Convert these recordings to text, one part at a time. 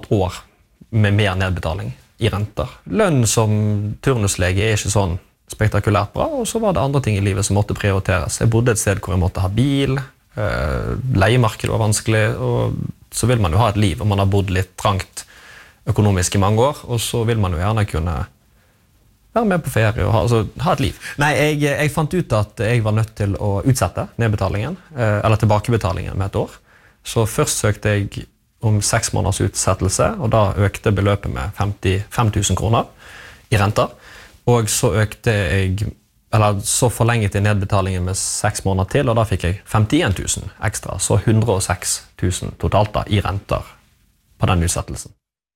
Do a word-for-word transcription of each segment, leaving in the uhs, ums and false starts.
år med mer nedbetaling i renter. Lønn som turnuslege er ikke sånn spektakulært bra, og så var det andre ting i livet som måtte prioriteres. Jeg bodde et sted hvor jeg måtte ha bil, leiemarkedet var vanskelig, og så vil man jo ha et liv, og man har bodd litt trangt økonomisk i mange år, og så vil man jo gjerne kunne være med på ferie og ha, altså, ha et liv. Nei, jeg, jeg fant ut at jeg var nødt til å utsette nedbetalingen, eller tilbakebetalingen med et år. Så først søkte jeg om seks måneders utsettelse, og da økte beløpet med femtifem tusen kroner i renter. Og så økte jeg, eller så forlenget jeg nedbetalingen med seks måneder til, og da fikk jeg femtien tusen ekstra, så hundre og seks tusen totalt da, i renter på den utsettelsen.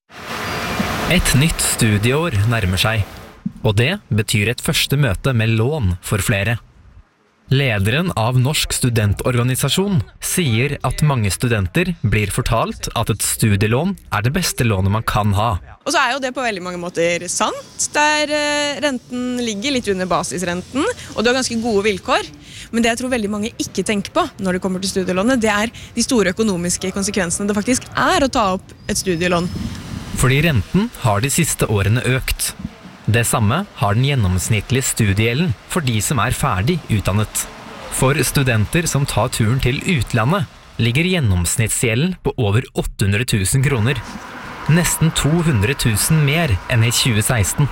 Et nytt studieår nærmer seg, og det betyr et første møte med lån for flere. Lederen av Norsk studentorganisasjon sier at mange studenter blir fortalt at et studielån er det beste lånet man kan ha. Og så er jo det på veldig mange måter sant, der renten ligger litt under basisrenten, og du har ganske gode vilkår. Men det jeg tror veldig mange ikke tenker på når det kommer til studielånet, det er de store økonomiske konsekvensene det faktisk er å ta opp et studielån. Fordi renten har de siste årene økt. Det samme har den gjennomsnittlige studiegjelden for de som er ferdig utdannet. For studenter som tar turen til utlandet, ligger gjennomsnittsgjelden på over åtte hundre tusen kroner. Nesten to hundre tusen mer enn i tjue seksten.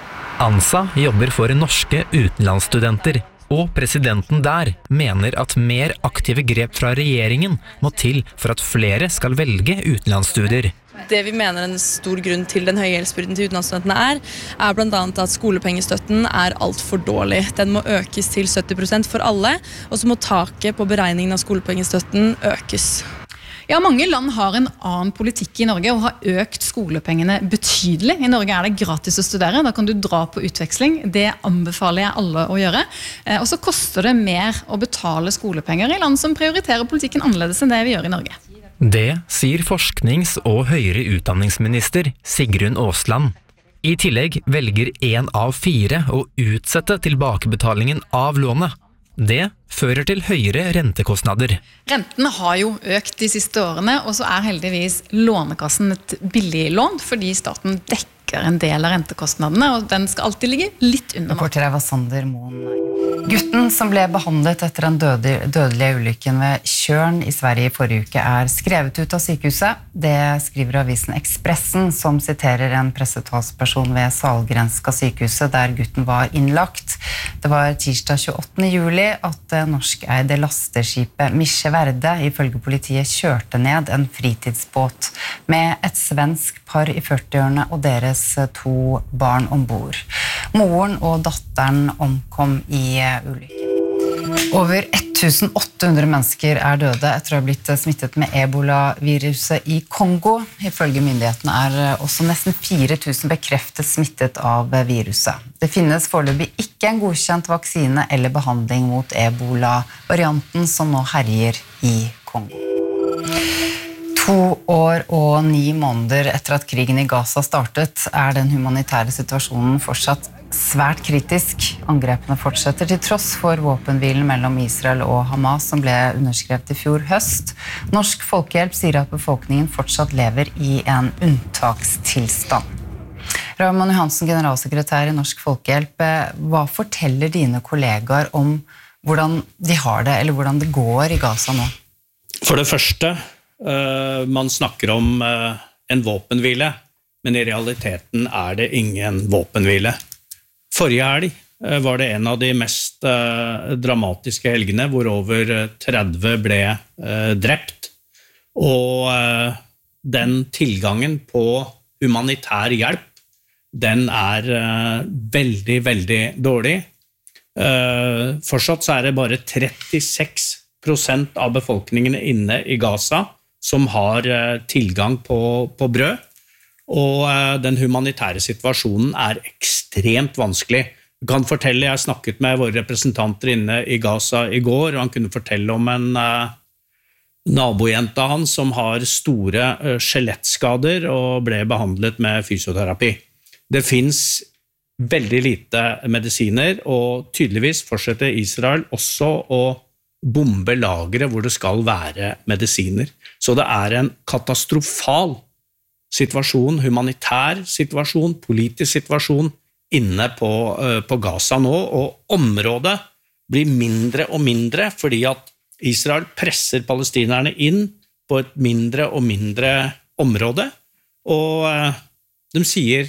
ANSA jobber for norske utenlandsstudenter, og presidenten der mener at mer aktive grep fra regjeringen må til for at flere skal velge utenlandsstudier. Det vi mener en stor grunn til den høye gjeldsbyrden til utenlandsstudentene er, er blant annet at skolepengestøtten er alt for dårlig. Den må økes til sytti prosent for alle, og så må taket på beregningen av skolepengestøtten økes. Ja, mange land har en annen politikk i Norge og har økt skolepengene betydelig. I Norge er det gratis å studere, da kan du dra på utveksling. Det anbefaler jeg alle å gjøre. Og så koster det mer å betale skolepenger i land som prioriterer politikken annerledes enn det vi gjør i Norge. Det sier forsknings- og høyere utdanningsminister Sigrun Aasland. I tillegg velger en av fire å utsette tilbakebetalingen av lånet. Det fører til høyere rentekostnader. Renten har jo økt de siste årene, og så er heldigvis lånekassen et billig lån, fordi staten dekker en del av rentekostnadene, og den skal alltid ligge litt under. Reporter var Sander Moen. Gutten som ble behandlet etter den dødelige ulykken ved Tjørn i Sverige i forrige uke er skrevet ut av sykehuset. Det skriver avisen Expressen, som siterer en pressetalsperson ved Sahlgrenska sykehuset der gutten var innlagt. Det var tirsdag tjueåttende juli at det norskeide lasteskipet Misje Verde ifølge politiet kjørte ned en fritidsbåt med et svensk par i førtiårene og deres to barn ombord. Moren og datteren omkom i ulykken. Over tusen åtte hundre mennesker er døde etter å ha blitt smittet med Ebola-viruset i Kongo. Ifølge myndighetene er også nesten fire tusen bekreftet smittet av viruset. Det finnes foreløpig ikke en godkjent vaksine eller behandling mot Ebola-varianten som nå herjer i Kongo. To år og ni måneder etter at krigen i Gaza startet, er den humanitære situasjonen fortsatt svært kritisk. Angrepene fortsetter til tross for våpenhvilen mellom Israel og Hamas som ble underskrevet i fjor høst. Norsk Folkehjelp sier at befolkningen fortsatt lever i en unntakstilstand. Raymond Johansen, generalsekretær i Norsk Folkehjelp, hva forteller dine kollegaer om hvordan de har det, eller hvordan det går i Gaza nå? For det første, Uh, man snakker om uh, en våpenhvile, men i realiteten er det ingen våpenhvile. Forrige helg uh, var det en av de mest uh, dramatiske helgene, hvor over tretti ble uh, drept, og uh, den tilgangen på humanitær hjelp, den er uh, veldig, veldig dårlig. Uh, fortsatt så er det bare trettiseks prosent av befolkningen inne i Gaza som har tilgang på, på brød, og den humanitære situasjonen er ekstremt vanskelig. Jeg kan fortelle, jeg snakket med våre representanter inne i Gaza i går, og han kunne fortelle om en uh, nabojente av han som har store uh, skjelettskader og ble behandlet med fysioterapi. Det finnes veldig lite medisiner, og tydeligvis fortsetter Israel også å bombe lagre hvor det skal være medisiner. Så det er en katastrofal situasjon, humanitær situasjon, politisk situasjon inne på, på Gaza nå, og området blir mindre og mindre fordi at Israel presser palestinerne inn på et mindre og mindre område, og de sier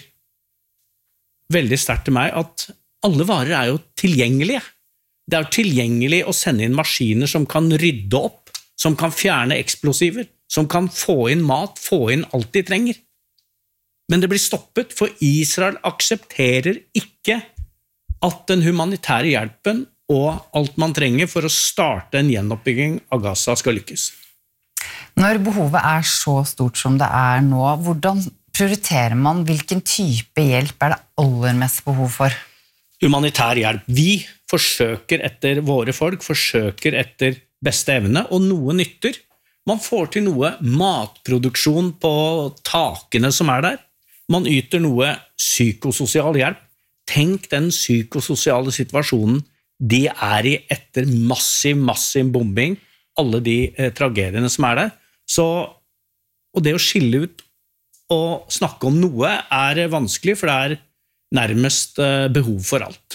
veldig sterkt til meg at alle varer er jo tilgjengelige. Det er jo tilgjengelig å sende inn maskiner som kan rydde opp, som kan fjerne eksplosiver, som kan få inn mat, få inn alt de trenger. Men det blir stoppet, for Israel aksepterer ikke at den humanitære hjelpen og alt man trenger for å starte en gjenoppbygging av Gaza skal lykkes. Når behovet er så stort som det er nå, hvordan prioriterer man? Hvilken type hjelp er det aller mest behov for? Humanitær hjelp. Vi forsøker etter våre folk, forsøker etter beste evne, og noe nytter. Man får til noe matproduksjon på takene som er der. Man yter noe psykososial hjelp. Tenk den psykososiale situasjonen de er i etter massiv, massiv bombing, alle de eh, tragediene som er der. Så, og det å skille ut og snakke om noe er vanskelig, for det er nærmest eh, behov for alt.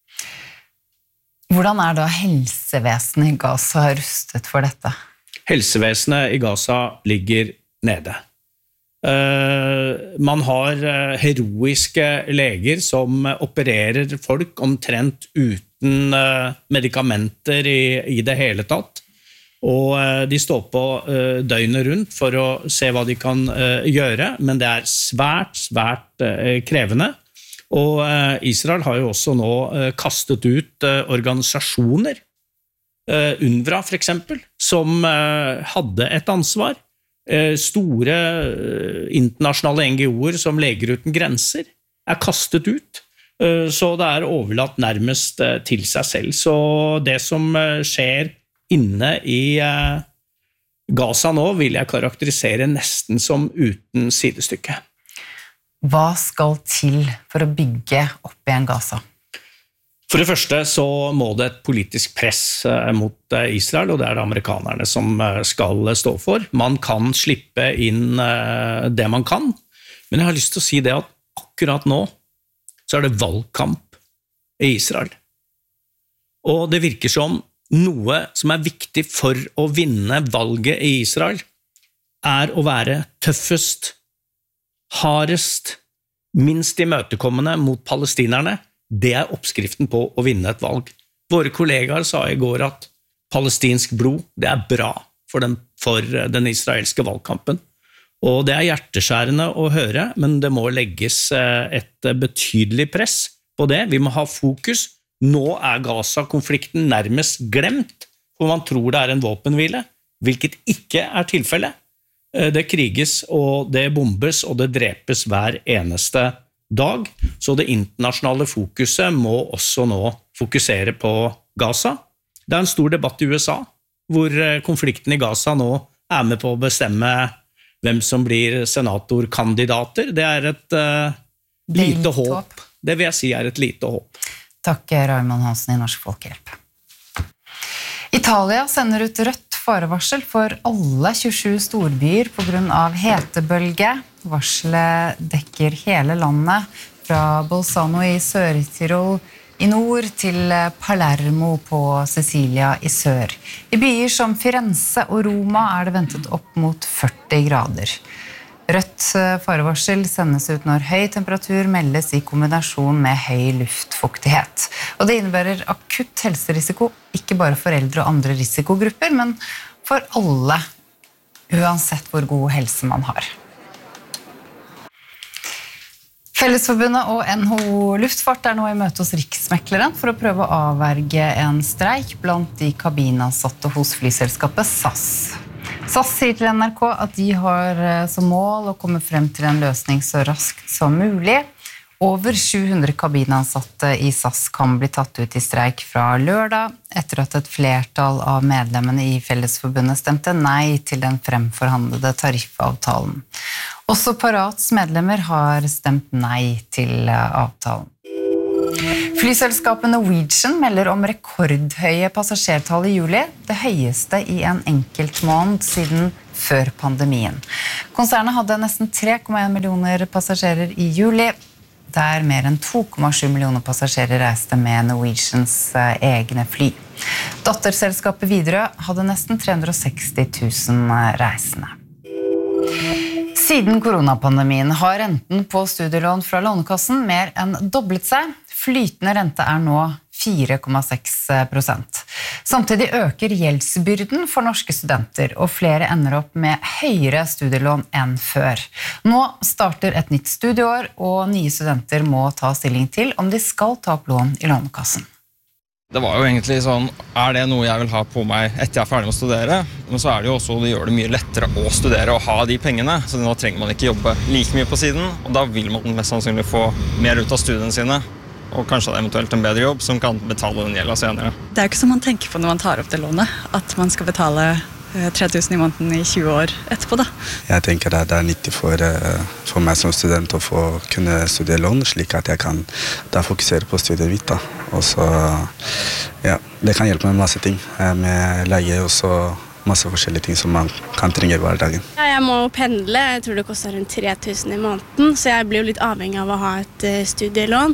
Hvordan er da helsevesenet i Gaza rustet for dette? Helsevesenet i Gaza ligger nede. Uh, man har uh, heroiske leger som uh, opererer folk omtrent uten uh, medikamenter i, i det hele tatt, og uh, de står på uh, døgnet rundt for å se hva de kan uh, gjøre, men det er svært, svært uh, krevende, og uh, Israel har jo også nå uh, kastet ut uh, organisasjoner, uh, UNRWA for eksempel, som uh, hadde et ansvar. Store internasjonale N G O-er som Leger uten grenser er kastet ut, så det er overlatt nærmest til seg selv. Så det som skjer inne i Gaza nå vil jeg karakterisere nesten som uten sidestykke. Hva skal til for å bygge opp igjen Gaza? For det første så må det et politisk press mot Israel, og det er det amerikanerne som skal stå for. Man kan slippe inn det man kan, men jeg har lyst til å si det at akkurat nå så er det valgkamp i Israel. Og det virker som noe som er viktig for å vinne valget i Israel er å være tøffest, hardest, minst imøtekommende mot palestinerne. Det er oppskriften på å vinne et valg. Våre kollegaer sa i går at palestinsk blod, det er bra for den, for den israelske valgkampen. Og det er hjerteskjærende å høre, men det må legges et betydelig press på det. Vi må ha fokus. Nå er Gaza-konflikten nærmest glemt, for man tror det er en våpenhvile, hvilket ikke er tilfellet. Det kriges, og det bombes, og det drepes hver eneste dag, så det internasjonale fokuset må også nå fokusere på Gaza. Det er en stor debatt i U S A, hvor konflikten i Gaza nå er med på å bestemme hvem som blir senatorkandidater. Det er et uh, lite håp. Det vil jeg si er et lite håp. Takk, Raymond Hansen i Norsk Folkehjelp. Italia sender ut rødt farevarsel for alle tjuesju storbyer på grunn av hetebølge. Varselet dekker hele landet, fra Bolzano i Sør-Tirol i nord til Palermo på Sicilia i sør. I byer som Firenze og Roma er det ventet opp mot førti grader. Rødt farevarsel sendes ut når høy temperatur meldes i kombinasjon med høy luftfuktighet. Og det innebærer akutt helserisiko, ikke bare for eldre og andre risikogrupper, men for alle, uansett hvor god helse man har. Fellesforbundet og N H O Luftfart er nå i møte hos Riksmekleren for å prøve å avverge en streik blant de kabinansatte hos flyselskapet S A S. S A S sier til N R K at de har som mål å komme frem til en løsning så raskt som mulig. Over sju hundre kabinansatte i S A S kan bli tatt ut i streik fra lørdag, etter at et flertall av medlemmene i Fellesforbundet stemte nei til den fremforhandlede tariffavtalen. Også Parats medlemmer har stemt nei til avtalen. Flyselskapet Norwegian melder om rekordhøye passasjertall i juli, det høyeste i en enkelt måned siden før pandemien. Konsernet hadde nesten tre komma en millioner passasjerer i juli, der mer enn to komma sju millioner passasjerer reiste med Norwegians egne fly. Datterselskapet Widerøe hadde nesten tre hundre og seksti tusen reisende. Siden koronapandemien har renten på studielån fra Lånekassen mer enn doblet seg. Flytende rente er nå fire komma seks prosent. Samtidig øker gjeldsbyrden for norske studenter, og flere ender opp med høyere studielån enn før. Nå starter et nytt studieår, og nye studenter må ta stilling til om de skal ta opp lån i Lånekassen. Det var jo egentlig sånn, er det noe jeg vil ha på meg etter jeg er ferdig med å studere? Men så er det jo også, det gjør det mye lettere å studere og ha de pengene, så nå trenger man ikke jobbe like mye på siden, og da vil man mest sannsynlig få mer ut av studiene sine, og kanskje eventuelt en bedre jobb som kan betale den gjelda senere. Det er jo ikke som man tenker på når man tar opp det lånet, at man skal betale tre tusen i måneden i tjue år etterpå da. Jeg tenker at det er nyttig for, for meg som student å få kunne studere lån, slik at jeg kan da fokusere på studiet mitt da. Og så, ja, det kan hjelpe med masse ting, med leie og så masse forskjellige ting som man kan trenge hver dagen. Ja, jeg må pendle, jeg tror det koster rundt tre tusen i måneden, så jeg blir jo litt avhengig av å ha et studielån.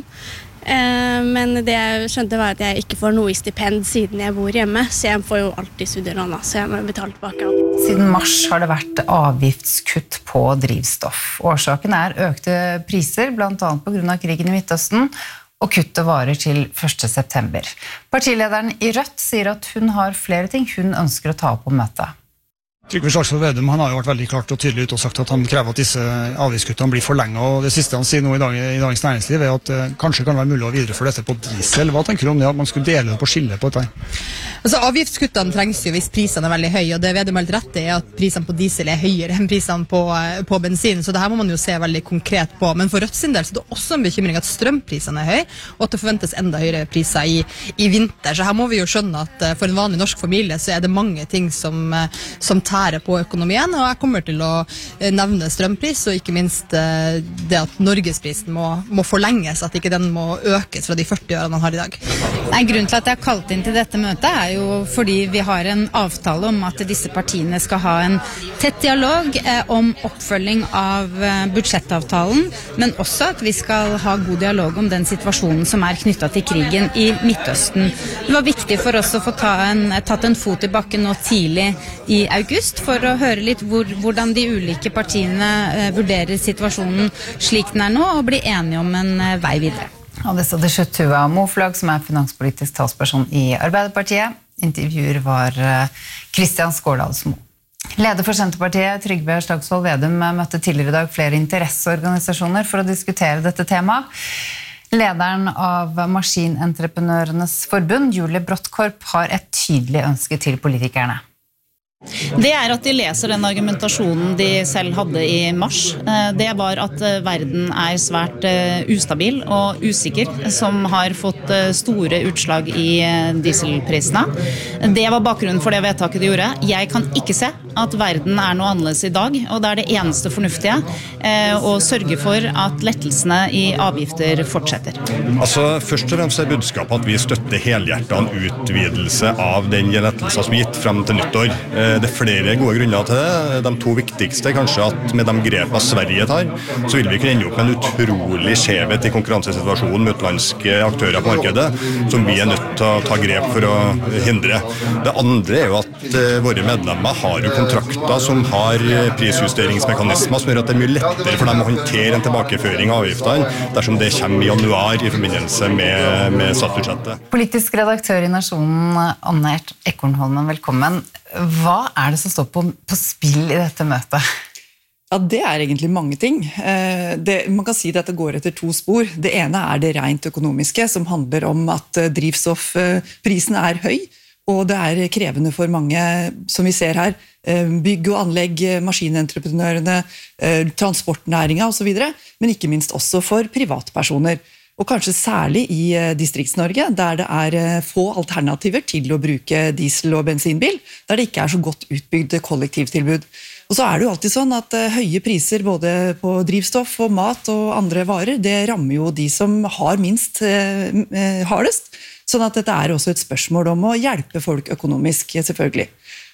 Men det jeg skjønte var at jeg ikke får noe i stipend siden jeg bor hjemme, så jeg får jo alltid studielån, så jeg må betale tilbake. Siden mars har det vært avgiftskutt på drivstoff. Årsaken er økte priser, blant annet på grunn av krigen i Midtøsten, og kuttet varer til første september. Partilederen i Rødt sier at hun har flere ting hun ønsker å ta opp på møtet. Trygve Slagsvold Vedum han har jo vært veldig klart og tydelig ut og sagt at han krever at disse avgiftskuttene blir forlenget, og det siste han sier nå i, dag, i Dagens Næringsliv er at uh, kanskje kan være mulig å videreføre dette på diesel. Hva tenker du om det, at man skulle dele det på skille på dette? Altså, avgiftskuttene trengs jo hvis prisene er veldig høye, og det Vedum helt rett er at prisene på diesel er høyere enn prisene på, på bensin, så det her må man jo se veldig konkret på. Men for Rødt sin del så er det også en bekymring at strømprisene er høye, og at det forventes enda høyere priser i, i vinter. Så her må vi jo skjønne at uh, for en vanlig norsk familie så er det mange ting som, uh, som tærer på økonomien, og jeg kommer til å uh, nevne strømpris, og ikke minst uh, det at norgesprisen må, må forlenges, at ikke den må økes fra de førti ørene man har i dag. Nei, grunnen til at jeg har kalt inn til dette møtet er jo fordi vi har en avtale om at disse partiene skal ha en tett dialog eh, om oppfølging av eh, budsjettavtalen, men også at vi skal ha god dialog om den situasjonen som er knyttet til krigen i Midtøsten. Det var viktig for oss å få ta en, tatt en fot i bakken nå tidlig i august for å høre litt hvor, hvordan de ulike partiene eh, vurderer situasjonen slik den er nå, og bli enige om en eh, vei videre. Og det stod til slutt Tuva Moflag, som er finanspolitisk talsperson i Arbeiderpartiet. Intervjuer var Kristian Skårdalsmo. Leder for Senterpartiet, Trygve Slagsvold Vedum, møtte tidligere i dag flere interesseorganisasjoner for å diskutere dette temaet. Lederen av Maskinentreprenørenes forbund, Julie Brottkorp, har et tydelig ønske til politikerne. Det er at de leser den argumentasjonen de selv hadde i mars. Det var at verden er svært ustabil og usikker, som har fått store utslag i dieselprisene. Det var bakgrunnen for det vedtaket de gjorde. Jeg kan ikke se at verden er noe annerledes i dag, og det er det eneste fornuftige å sørge for at lettelsene i avgifter fortsetter. Altså, først og fremst er budskapet at vi støtter helhjertet en utvidelse av den lettelsen som er gitt frem til nyttår. Det er flere gode grunner til det. De to viktigste er kanskje at med de grepene Sverige tar, så vil vi kunne ende opp med en utrolig skjevhet i konkurransesituasjonen med utenlandske aktører på markedet, som vi er nødt til å ta grep for å hindre. Det andre er jo at våre medlemmer har jo kontrakter som har prisjusteringsmekanismer som gjør at det er mye lettere for dem å håndtere en tilbakeføring av avgiftene dersom det kommer i januar i forbindelse med, med statsbudsjettet. Politisk redaktør i Nasjonen, Anne Ekornholmen, velkommen. Hva er det som står på, på spill i dette møtet? Ja, det er egentlig mange ting. Det, man kan si at det går etter to spor. Det ene er det rent økonomiske, som handler om at drivstoffprisen er høy, og det er krevende for mange, som vi ser her, bygg og anlegg, maskinentreprenørene, transportnæringa og så videre, men ikke minst også for privatpersoner. Og kanskje særlig i Distrikts-Norge, der det er få alternativer til å bruke diesel- og bensinbil, der det ikke er så godt utbygd kollektivtilbud. Og så er det jo alltid sånn at høye priser både på drivstoff og mat og andre varer, det rammer jo de som har minst hardest. Sånn at dette er også et spørsmål om å hjelpe folk økonomisk, selvfølgelig.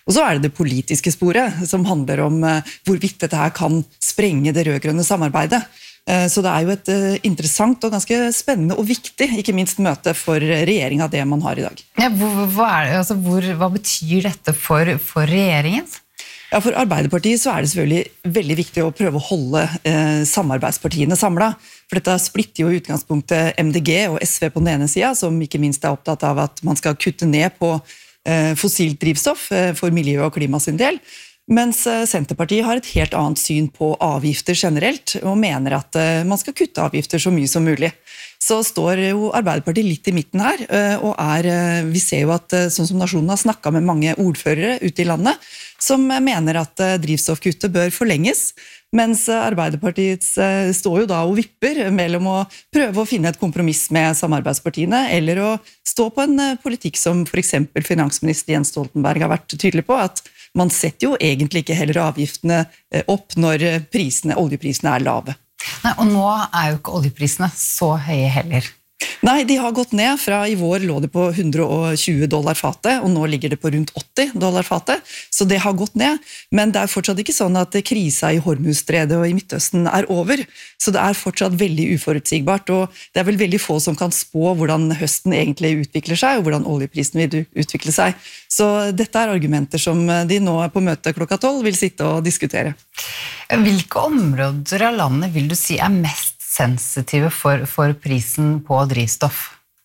Og så er det det politiske sporet, som handler om hvorvidt dette her kan sprenge det rødgrønne samarbeidet. Så det er jo et interessant og ganske spennende og viktig, ikke minst møte for regjeringen av det man har i dag. Ja, hva, hva, er det, altså, hvor, hva betyr dette for, for regjeringen? Ja, For Arbeiderpartiet så er det selvfølgelig veldig viktig å prøve å holde eh, samarbeidspartiene samlet. For dette splitter jo i utgangspunktet M D G og S V på den ene siden, som ikke minst er opptatt av at man skal kutte ned på eh, fossilt drivstoff eh, for miljø og klima sin del. Mens Senterpartiet har et helt annet syn på avgifter generelt, og mener at man skal kutte avgifter så mye som mulig. Så står jo Arbeiderpartiet litt i midten her, og er, vi ser jo at sånn som Nasjonen har snakket med mange ordførere ute i landet, som mener at drivstoffkuttet bør forlenges, mens Arbeiderpartiet står jo da og vipper mellom å prøve å finne et kompromiss med samarbeidspartiene, eller å stå på en politikk som for eksempel finansminister Jens Stoltenberg har vært tydelig på, at man setter jo egentlig ikke heller avgiftene opp når prisene, oljeprisene er lave. Nei, og nå er jo ikke oljeprisene så høye heller. Nei, de har gått ned. Fra i vår lå det på hundre og tjue dollar fatet, og nå ligger det på rundt åtti dollar fatet, så det har gått ned. Men det er fortsatt ikke sånn at krisa i Hormuzstredet og i Midtøsten er over, så det er fortsatt veldig uforutsigbart, og det er vel veldig få som kan spå hvordan høsten egentlig utvikler seg, og hvordan oljeprisen vil utvikle seg. Så dette er argumenter som de nå på møte klokka tolv vil sitte og diskutere. Hvilke områder av landet vil du si er mest sensitive for, for prisen på drivstoff?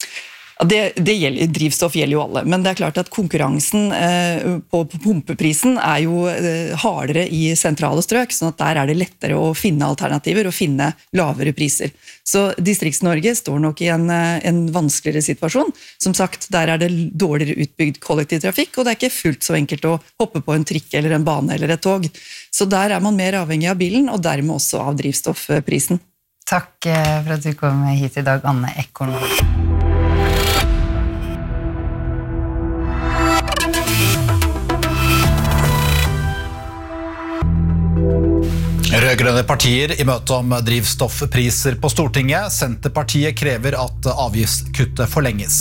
Ja, det, det gjelder, drivstoff gjelder jo alle, men det er klart at konkurransen eh, på, på pumpeprisen er jo eh, hardere i sentrale strøk, sånn at der er det lettere å finne alternativer og finne lavere priser. Så Distrikts-Norge står nok i en, en vanskeligere situasjon. Som sagt, der er det dårligere utbygd kollektivtrafikk, og det er ikke fullt så enkelt å hoppe på en trikk eller en bane eller et tog. Så der er man mer avhengig av bilen, og dermed også av drivstoffprisen. Takk for at du kom hit i dag, Anne Ekorn. Rødgrønne partier i møte om drivstoffpriser på Stortinget. Senterpartiet krever at avgiftskuttet forlenges.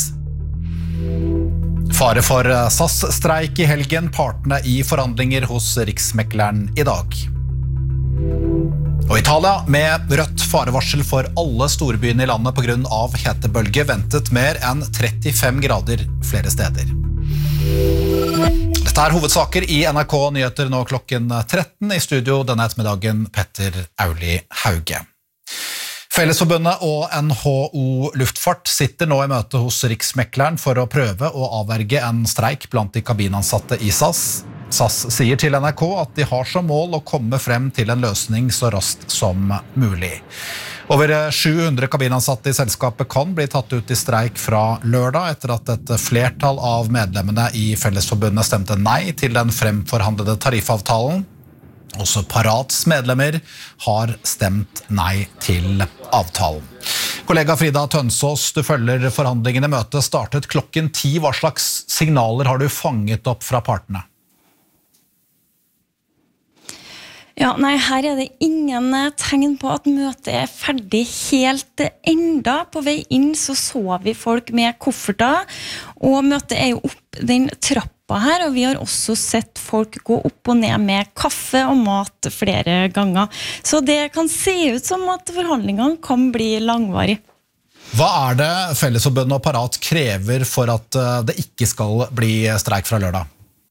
Fare for S A S-streik i helgen, partene i forhandlinger hos Riksmekleren i dag. Og Italia med rødt farevarsel for alle storbyene i landet på grunn av hetebølge, ventet mer enn trettifem grader flere steder. Dette er hovedsaker i N R K Nyheter nå klokken tretten. I studio denne ettermiddagen Petter Auli Hauge. Fellesforbundet og N H O Luftfart sitter nå i møte hos Riksmekleren for å prøve å avverge en streik blant de kabinansatte i S A S. S A S sier til N R K at de har som mål å komme frem til en løsning så raskt som mulig. Over sju hundre kabinansatte i selskapet kan bli tatt ut i streik fra lørdag etter at et flertall av medlemmene i Fellesforbundet stemte nei til den fremforhandlede tariffavtalen. Også Parats medlemmer har stemt nei til avtalen. Kollega Frida Tønsås, du følger forhandlingene. Møtet startet klokken ti. Hva slags signaler har du fanget opp fra partene? Ja, nei, her er det ingen tegn på at møtet er ferdig helt enda. På vei inn så så vi folk med kofferter, og møtet er jo opp den trappa her, og vi har også sett folk gå opp og ned med kaffe og mat flere ganger. Så det kan se ut som at forhandlingene kan bli langvarig. Hva er det Fellesforbundet og Parat krever for at det ikke skal bli streik fra lørdag?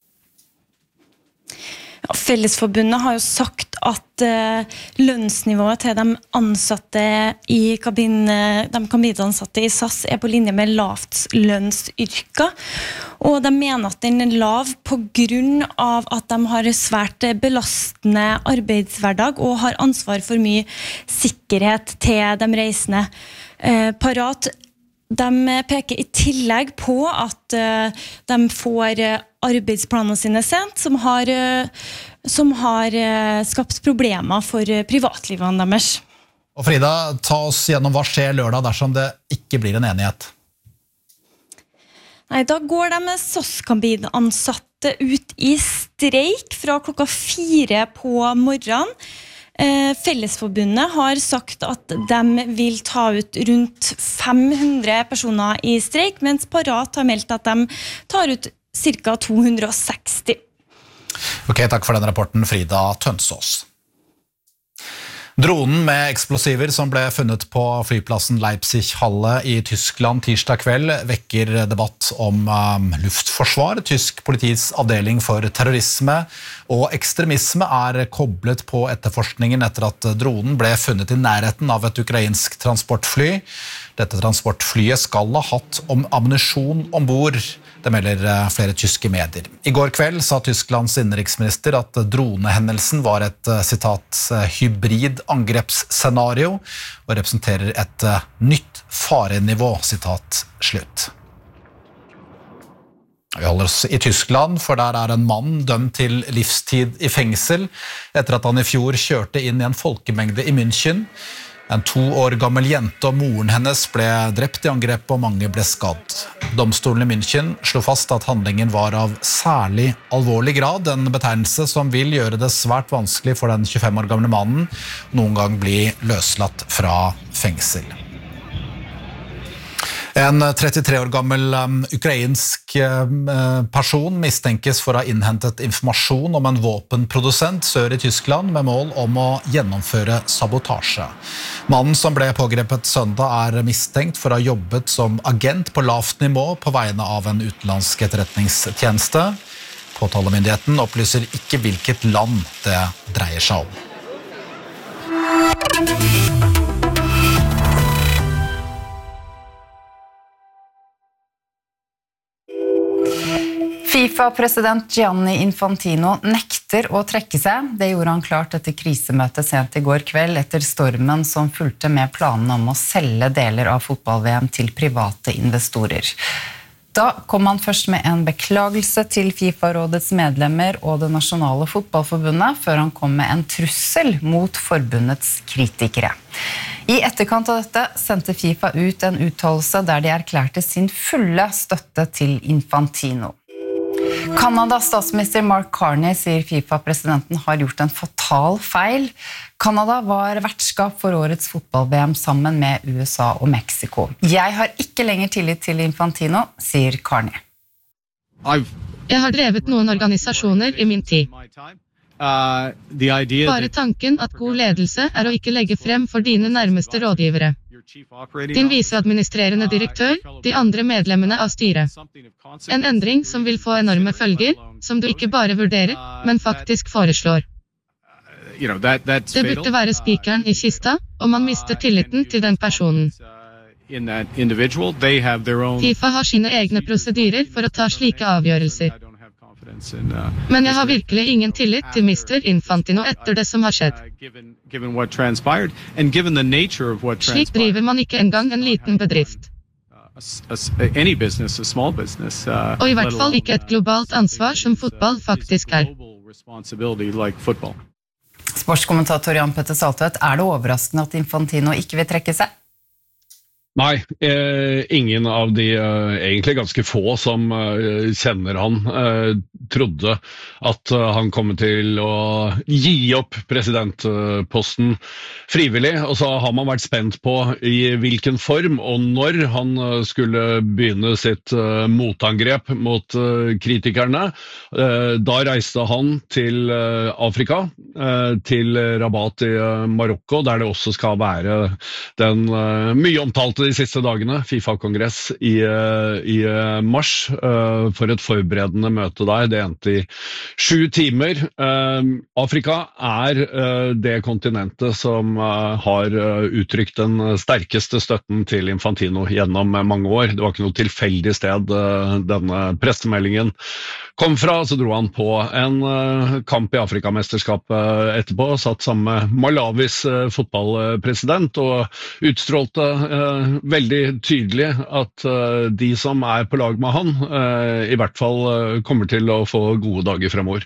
Fellesforbundet har jo sagt at uh, lønnsnivået til de ansatte i kabin, de kabinansatte i S A S er på linje med lavt lønnsyrker, og de mener at den er lav på grunn av at de har svært belastende arbeidshverdag og har ansvar for mye sikkerhet til de reisende. Uh, Parat De peker i tillegg på at uh, de får uh, arbeidsplanene sine sent, som har, uh, som har uh, skapt problemer for uh, privatlivene deres. Og Frida, ta oss gjennom hva skjer lørdag dersom det ikke blir en enighet. Nei, da går de S A S-kabinansatte ut i streik fra klokka fire på morgenen. Fellesforbundet har sagt at de vil ta ut rundt fem hundre personer i streik, mens Parat har meldt at de tar ut ca. to hundre og seksti. Ok, takk for den rapporten, Frida Tønsås. Dronen med eksplosiver som ble funnet på flyplassen Leipzig-Halle i Tyskland tirsdag kveld vekker debatt om um, luftforsvar. Tysk politis avdeling for terrorisme og ekstremisme er koblet på etterforskningen etter at dronen ble funnet i nærheten av et ukrainsk transportfly. Dette transportflyet skal ha hatt om ammunisjon ombord. Det melder flere tyske medier. I går kveld sa Tysklands innenriksminister at dronehendelsen var et sitat, hybrid angrepsscenario og representerer et nytt farenivå, sitat slutt. Vi holder oss i Tyskland, for der er en mann dømt til livstid i fengsel etter at han i fjor kjørte inn i en folkemengde i München. En to år gammel jente og moren hennes ble drept i angrep og mange ble skadd. Domstolen i München slo fast at handlingen var av særlig alvorlig grad, en betegnelse som vil gjøre det svært vanskelig for den tjuefem år gamle mannen noen gang bli løslatt fra fengsel. En trettitre år gammel um, ukrainsk um, person mistenkes for å ha innhentet informasjon om en våpenprodusent sør i Tyskland med mål om å gjennomføre sabotasje. Mannen som ble pågrepet søndag er mistenkt for å ha jobbet som agent på lavt nivå på vegne av en utenlandsk etterretningstjeneste. Påtalemyndigheten opplyser ikke hvilket land det dreier seg om. FIFA-president Gianni Infantino nekter å trekke seg. Det gjorde han klart etter krisemøtet sent i går kveld, etter stormen som fulgte med planene om å selge deler av fotball-V M til private investorer. Da kom han først med en beklagelse til FIFA-rådets medlemmer og det nasjonale fotballforbundet, før han kom med en trussel mot forbundets kritikere. I etterkant av dette sendte FIFA ut en uttalelse der de erklærte sin fulle støtte til Infantino. Kanadas statsminister Mark Carney sier FIFA-presidenten har gjort en fatal feil. Kanada var vertskap for årets fotball-V M sammen med U S A og Mexico. Jeg har ikke lenger tillit til Infantino, sier Carney. Jeg har drevet noen organisasjoner i min tid. Bare tanken at god ledelse er å ikke legge frem for dine nærmeste rådgivere. Din viseadministrerende direktør, de andre medlemmene av styret. En endring som vil få enorme følger, som du ikke bare vurderer, men faktisk foreslår. Det burde være spikeren i kista, og man mister tilliten til den personen. FIFA har sine egne prosedyrer for å ta slike avgjørelser. Men jeg har virkelig ingen tillit til mister Infantino etter det som har skjedd. Slik driver man ikke engang en liten bedrift. Og i hvert fall ikke et globalt ansvar som fotball faktisk er. Sportskommentator Jan Petter Saltvedt, er det overraskende at Infantino ikke vil trekke seg? Nei, eh, ingen av de eh, egentlig ganske få som eh, kjenner han eh, trodde at eh, han kom til å gi opp presidentposten frivillig, og så har man vært spent på i hvilken form og når han eh, skulle begynne sitt eh, motangrep mot eh, kritikerne. Eh, da reiste han til eh, Afrika, eh, til Rabat i eh, Marokko, der det også skal være den eh, mye omtalte de siste dagene, FIFA-kongress i, i mars, uh, for et forberedende møte der. Det endte i sju timer. Uh, Afrika er uh, det kontinentet som uh, har uh, uttrykt den sterkeste støtten til Infantino gjennom mange år. Det var ikke noe tilfeldig sted uh, denne pressemeldingen kom fra, så dro han på en uh, kamp i Afrikamesterskapet etterpå, satt sammen med Malawis uh, fotballpresident og utstrålte uh, veldig tydelig at uh, de som er på lag med han, uh, i hvert fall uh, kommer til å få gode dager fremover.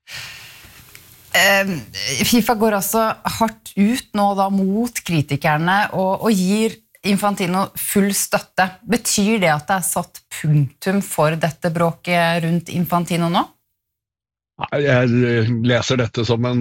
Uh, FIFA går altså hardt ut nå da mot kritikerne og, og gir Infantino full støtte. Betyr det at det er satt punktum for dette bråket rundt Infantino nå? Jeg leser dette som en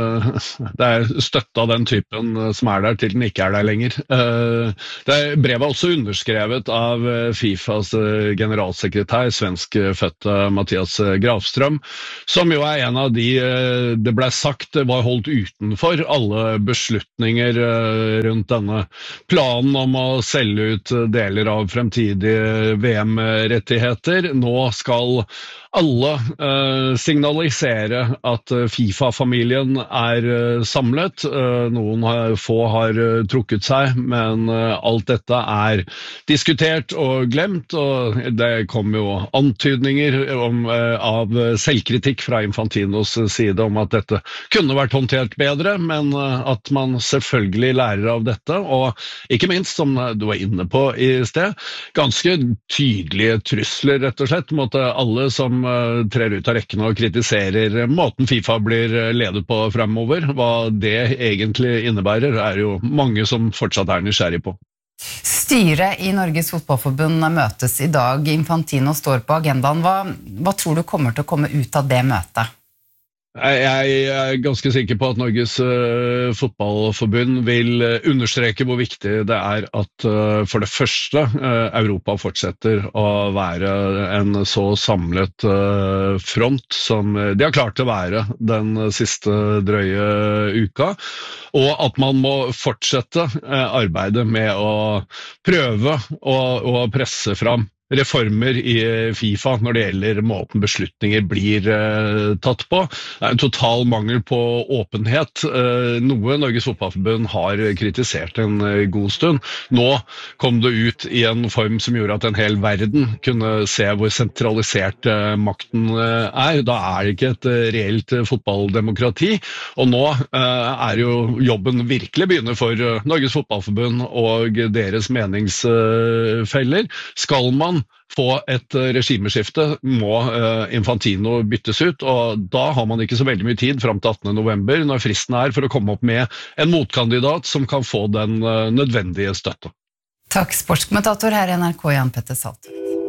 det er støtte av den typen som er der til den ikke er der lenger. Det er brevet er også underskrevet av FIFAs generalsekretær, svenskfødte Mattias Grafström, som jo er en av de det ble sagt var holdt utenfor alle beslutninger rundt denne planen om å selge ut deler av fremtidige V M-rettigheter. Nå skal alle uh, signalisere at uh, FIFA-familien er uh, samlet. Uh, noen har, få har uh, trukket seg, men uh, alt dette er diskutert og glemt, og det kom jo antydninger om, uh, av selvkritikk fra Infantinos side om at dette kunne vært håndtert bedre, men uh, at man selvfølgelig lærer av dette, og ikke minst, som du var inne på i sted, ganske tydelige trusler, rett og slett, mot uh, alle som trer ut av rekken og kritiserer måten FIFA blir ledet på fremover. Hva det egentlig innebærer, er jo mange som fortsatt er nysgjerrig på. Styret i Norges Fotballforbund møtes i dag. Infantino står på agendaen. Hva, hva tror du kommer til å komme ut av det møtet? Jeg er ganske sikker på at Norges uh, fotballforbund vil uh, understreke hvor viktig det er at uh, for det første uh, Europa fortsetter å være en så samlet uh, front som de har klart å være den siste drøye uka, og at man må fortsette uh, arbeidet med å prøve å, å presse fram reformer i FIFA når det gjelder måten beslutninger blir eh, tatt på. Det er en total mangel på åpenhet, eh, noe Norges Fotballforbund har kritisert en eh, god stund. Nå kom det ut i en form som gjorde at en hel verden kunne se hvor sentralisert eh, makten eh, er. Da er det ikke et eh, reelt eh, fotballdemokrati, og nå eh, er jo jobben virkelig begynner for eh, Norges Fotballforbund og deres meningsfeller. Skal man få et regimeskifte, må Infantino byttes ut, og da har man ikke så veldig mye tid frem til attende november, når fristen er for å komme opp med en motkandidat som kan få den nødvendige støtte. Takk, sportskommentator her i N R K, Jan Petter Salt.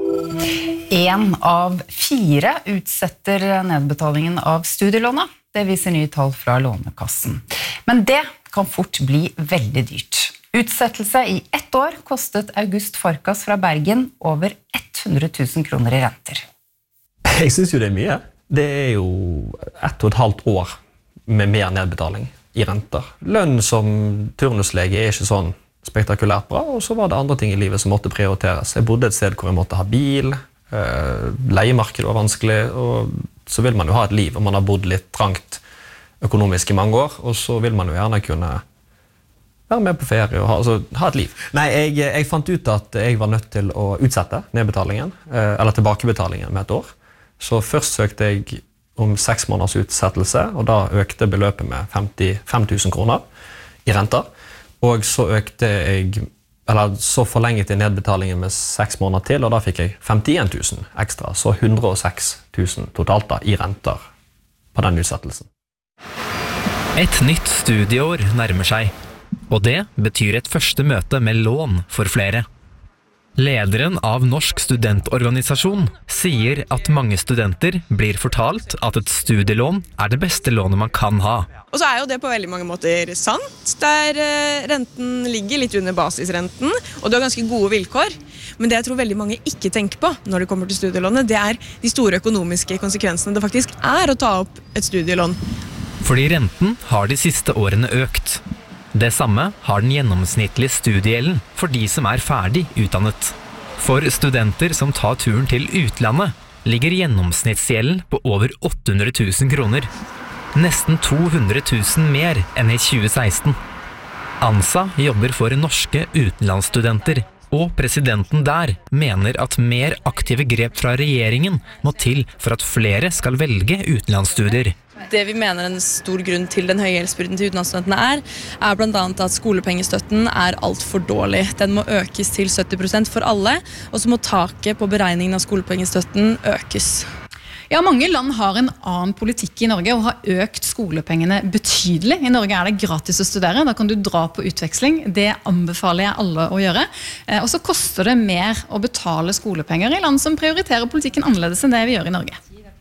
En av fire utsetter nedbetalingen av studielånet. Det viser nye tall fra Lånekassen. Men det kan fort bli veldig dyrt. Utsettelse i ett år kostet August Farkas fra Bergen over hundre tusen kroner i renter. Jeg synes jo det er mye. Det er jo ett og et halvt år med mer nedbetaling i renter. Lønn som turnuslege er ikke sånn spektakulært bra, og så var det andre ting i livet som måtte prioriteres. Jeg bodde et sted hvor jeg måtte ha bil, leiemarkedet var vanskelig, og så vil man jo ha et liv, og man har bodd litt trangt økonomisk i mange år, og så vil man jo gjerne kunne være med på ferie og ha, altså, ha et liv. Nei, jeg, jeg fant ut at jeg var nødt til å utsette nedbetalingen, eller tilbakebetalingen med et år. Så først søkte jeg om seks måneders utsettelse, og da økte beløpet med femtifem tusen kroner i renter. Og så økte jeg, eller så forlenget jeg nedbetalingen med seks måneder til, og da fikk jeg femtien tusen ekstra, så hundre og seks tusen totalt da, i renter på den utsettelsen. Et nytt studieår nærmer seg. Og det betyr et første møte med lån for flere. Lederen av Norsk studentorganisasjon sier at mange studenter blir fortalt at et studielån er det beste lånet man kan ha. Og så er jo det på veldig mange måter sant, der renten ligger litt under basisrenten, og du har ganske gode vilkår. Men det jeg tror veldig mange ikke tenker på når det kommer til studielånet, det er de store økonomiske konsekvensene det faktisk er å ta opp et studielån. Fordi renten har de siste årene økt. Det samme har den gjennomsnittlige studiegjelden for de som er ferdig utdannet. For studenter som tar turen til utlandet, ligger gjennomsnittsgjelden på over åtte hundre tusen kroner. Nesten to hundre tusen mer enn i tjue seksten. ANSA jobber for norske utenlandsstudenter, og presidenten der mener at mer aktive grep fra regjeringen må til for at flere skal velge utenlandsstudier. Det vi mener en stor grunn til den høye gjeldsbyrden til utenlandsstudentene er, er blant annet at skolepengestøtten er alt for dårlig. Den må økes til sytti prosent for alle, og så må taket på beregningen av skolepengestøtten økes. Ja, mange land har en annen politikk i Norge og har økt skolepengene betydelig. I Norge er det gratis å studere, da kan du dra på utveksling. Det anbefaler jeg alle å gjøre. Og så koster det mer å betale skolepenger i land som prioriterer politikken annerledes enn det vi gjør i Norge.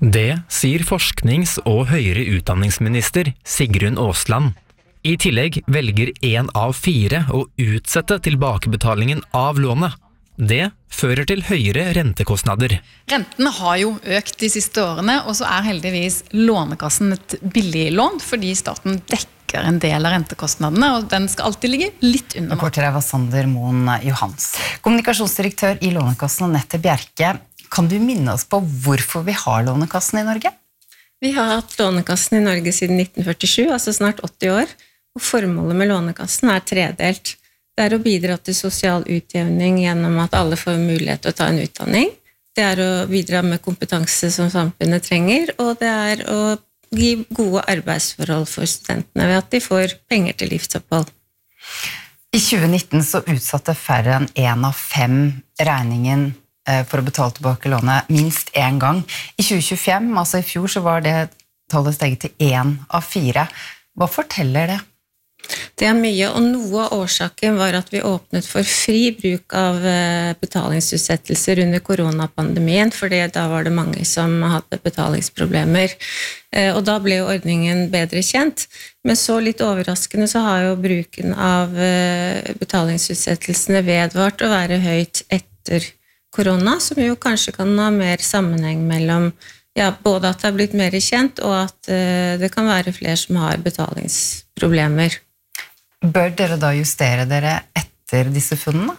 Det sier forsknings- og høyere utdanningsminister Sigrun Aasland. I tillegg velger en av fire å utsette tilbakebetalingen av lånet. Det fører til høyere rentekostnader. Rentene har jo økt de siste årene, og så er heldigvis Lånekassen et billig lån, fordi staten dekker en del av rentekostnadene, og den skal alltid ligge litt under. Reporter var Sander Moen Johans. Kommunikasjonsdirektør i Lånekassen, Anette Bjerke. Kan du minne oss på hvorfor vi har Lånekassen i Norge? Vi har hatt Lånekassen i Norge siden nitten førtisju, altså snart åtti år, og formålet med Lånekassen er tredelt. Det er å bidra til sosial utjevning gjennom at alle får mulighet til å ta en utdanning. Det er å bidra med kompetanse som samfunnet trenger, og det er å gi gode arbeidsforhold for studentene ved at de får penger til livsopphold. I tjue nitten så utsatte færre enn en av fem regningen for å betale tilbake lånet minst en gang. I tjue tjuefem, altså i fjor, så var det tallet steget til en av fire. Hva forteller det? Det er mye, og noe av årsaken var at vi åpnet for fri bruk av betalingsutsettelser under koronapandemien, fordi da var det mange som hadde betalingsproblemer. Og da ble jo ordningen bedre kjent. Men så litt overraskende så har jo bruken av betalingsutsettelsene vedvart å være høyt etter korona, som jo kanskje kan ha mer sammenheng mellom ja, både at det har blitt mer kjent, og at det kan være flere som har betalingsproblemer. Bør dere da justere dere etter disse funnene?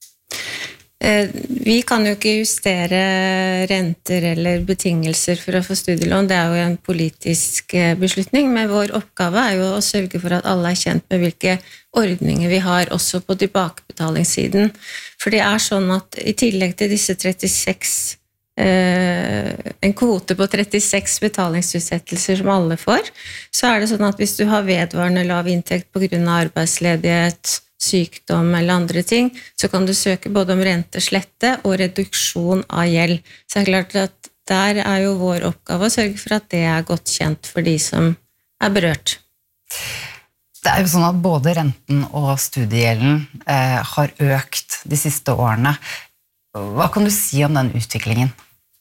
Vi kan jo ikke justere renter eller betingelser for å få studielån. Det er jo en politisk beslutning, men vår oppgave er jo å sørge for at alle er kjent med hvilke ordninger vi har også på tilbakebetalingssiden. For det er sånn at i tillegg til disse trettiseks en kvote på trettiseks betalingsutsettelser som alle får, så er det sånn at hvis du har vedvarende lav inntekt på grunn av arbeidsledighet, sykdom eller andre ting, så kan du søke både om renteslette og reduksjon av gjeld. Så det er klart at der er jo vår oppgave å sørge for at det er godt kjent for de som er berørt. Det er jo sånn at både renten og studiegjelden eh, har økt de siste årene. Hva kan du si om den utviklingen?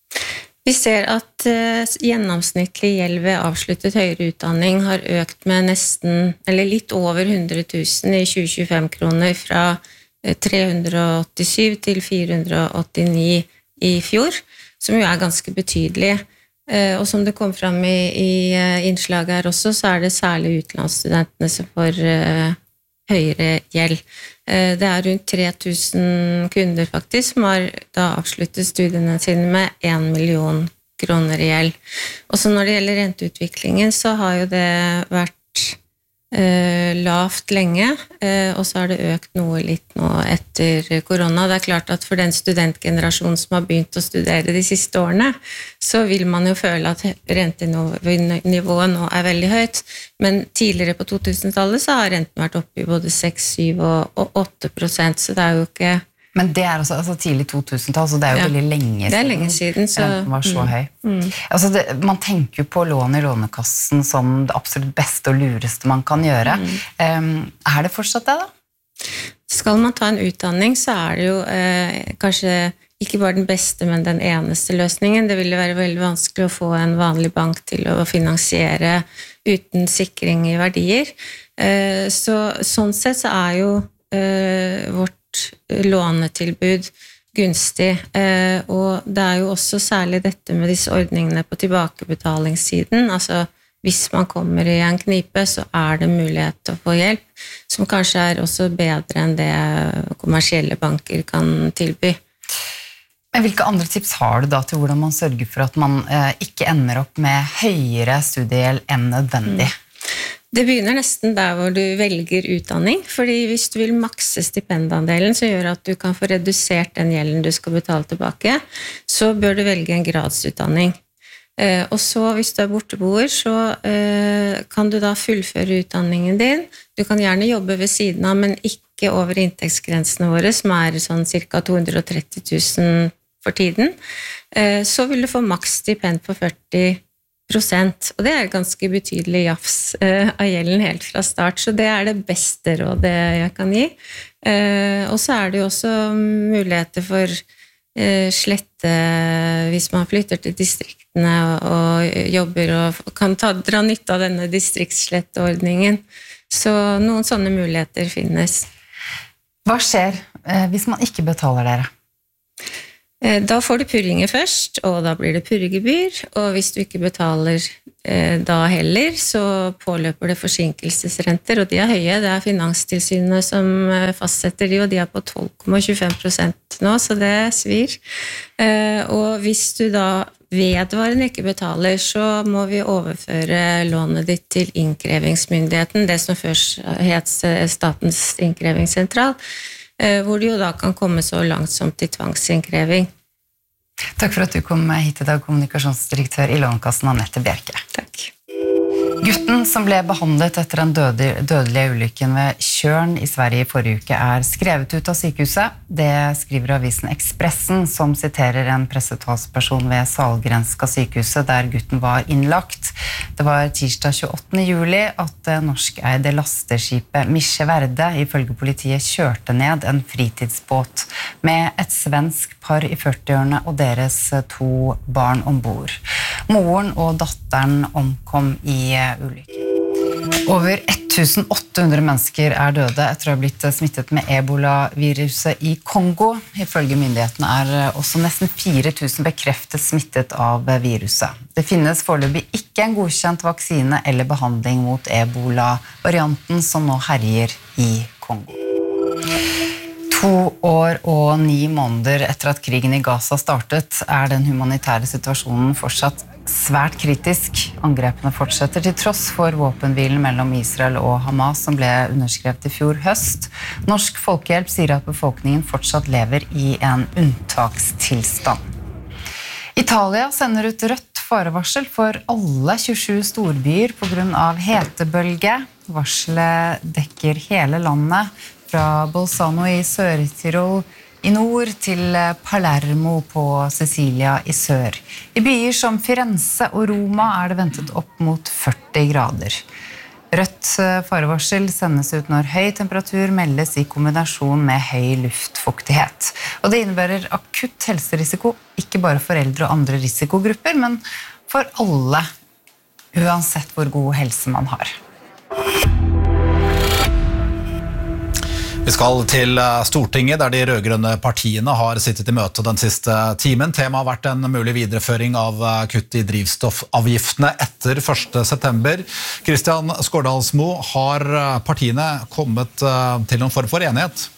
Vi ser at uh, gjennomsnittlig gjeld ved avsluttet høyere utdanning har økt med nesten, eller litt over hundre tusen i tjue tjuefem kroner fra uh, tre hundre åttisyv til fire hundre åttini i fjor, som jo er ganske betydelig. Uh, og som det kom fram i, i uh, innslaget her også, så er det særlig utenlandsstudentene som får uh, høyere gjeld. Det er rundt tre tusen kunder faktisk som har da avsluttet studiene sine med en million kroner i gjeld. Og så når det gjelder renteutviklingen, så har jo det vært eh, lavt lenge, eh, og så har det økt noe litt nå etter korona. Det er klart at for den studentgenerasjonen som har begynt å studere de siste årene, så vil man jo føle at rentenivået nå er veldig høyt. Men tidligere på to tusen-tallet så har renten vært oppe i både seks, syv og åtte prosent, så det er jo ikke... Men det er altså, altså tidlig to tusen-tall, så det er jo ja, veldig lenge siden. Det er lenge siden, så... Renten var så mm, høy. Mm. Altså det, man tenker jo på lån i Lånekassen som det absolutt beste og lureste man kan gjøre. Mm. Um, er det fortsatt det da? Skal man ta en utdanning, så er det jo eh, kanskje ikke bare den beste, men den eneste løsningen. Det ville være veldig vanskelig å få en vanlig bank til å finansiere uten sikring i verdier. Eh, så, sånn sett så er jo eh, vårt lånetilbud gunstig, eh, og det er jo også særlig dette med disse ordningene på tilbakebetalingssiden, altså hvis man kommer i en knipe, så er det mulighet til å få hjelp, som kanskje er også bedre enn det kommersielle banker kan tilby. Men hvilke andre tips har du da til hvordan man sørger for at man eh, ikke ender opp med høyere studiegjeld enn nødvendig? Mm. Det begynner nesten der hvor du velger utdanning, fordi hvis du vil makse stipendandelen, som gjør at du kan få redusert den gjelden du skal betale tilbake, så bør du velge en gradsutdanning. Eh, og så hvis du er borteboer, så eh, kan du da fullføre utdanningen din. Du kan gjerne jobbe ved siden av, men ikke over inntektsgrensene våre, som er sånn cirka to hundre og tretti tusen for tiden. Eh, så vil du få maks stipend på førti prosent, og det er ganske betydelig jafs eh, av gjelden helt fra start, så det er det beste rådet jeg kan gi. Eh, og så er det jo også muligheter for slette, hvis man flytter til distriktene og, og jobber og kan ta, dra nytte av denne distriktssletteordningen. Så noen sånne muligheter finnes. Hva skjer eh, hvis man ikke betaler dere? Da får du purringer først, og da blir det purregebyr, og hvis du ikke betaler eh, da heller, så påløper det forsinkelsesrenter, og de er høye. Det er Finanstilsynet som fastsetter de, og de er på tolv komma tjuefem prosent nå, så det svir. Eh, og hvis du da vedvarende ikke betaler, så må vi overføre lånet ditt til innkrevingsmyndigheten, det som først het Statens innkrevingsentral, hvor det jo da kan komme så langt som til tvangsinnkreving. Takk for at du kom hit i dag, kommunikasjonsdirektør i Lånekassen, Anette Bjerke. Takk. Gutten som ble behandlet etter den dødelige ulykken ved Tjørn i Sverige i forrige uke er skrevet ut av sykehuset. Det skriver avisen Expressen, som siterer en pressetalsperson ved Sahlgrenska sykehuset, der gutten var innlagt. Det var tirsdag tjueåttende juli at det norskeide lasteskipet Misje Verde ifølge politiet kjørte ned en fritidsbåt med et svensk par i førtiårene og deres to barn ombord. Moren og datteren omkom i ulykken. Over tusen åtte hundre mennesker er døde etter å ha blitt smittet med Ebola-viruset i Kongo. Ifølge myndighetene er også nesten fire tusen bekreftet smittet av viruset. Det finnes foreløpig ikke en godkjent vaksine eller behandling mot Ebola-varianten som nå herjer i Kongo. To år og ni måneder etter at krigen i Gaza startet, er den humanitære situasjonen fortsatt svært kritisk. Angrepene fortsetter til tross for våpenhvilen mellom Israel og Hamas som ble underskrevet i fjor høst. Norsk Folkehjelp sier at befolkningen fortsatt lever i en unntakstilstand. Italia sender ut rødt farevarsel for alle tjuesju storbyer på grunn av hetebølge. Varselet dekker hele landet, fra Bolzano i Sør-Tirol i nord til Palermo på Sicilia i sør. I byer som Firenze og Roma er det ventet opp mot førti grader. Rødt farevarsel sendes ut når høy temperatur meldes i kombinasjon med høy luftfuktighet. Og det innebærer akutt helserisiko, ikke bare for eldre og andre risikogrupper, men for alle, uansett hvor god helse man har. Vi skal til Stortinget, der de rødgrønne partiene har sittet i møte den siste timen. Temaet har vært en mulig videreføring av kutt i drivstoffavgiftene etter første september. Kristian Skårdalsmo, har partiene kommet til noen form for enighet?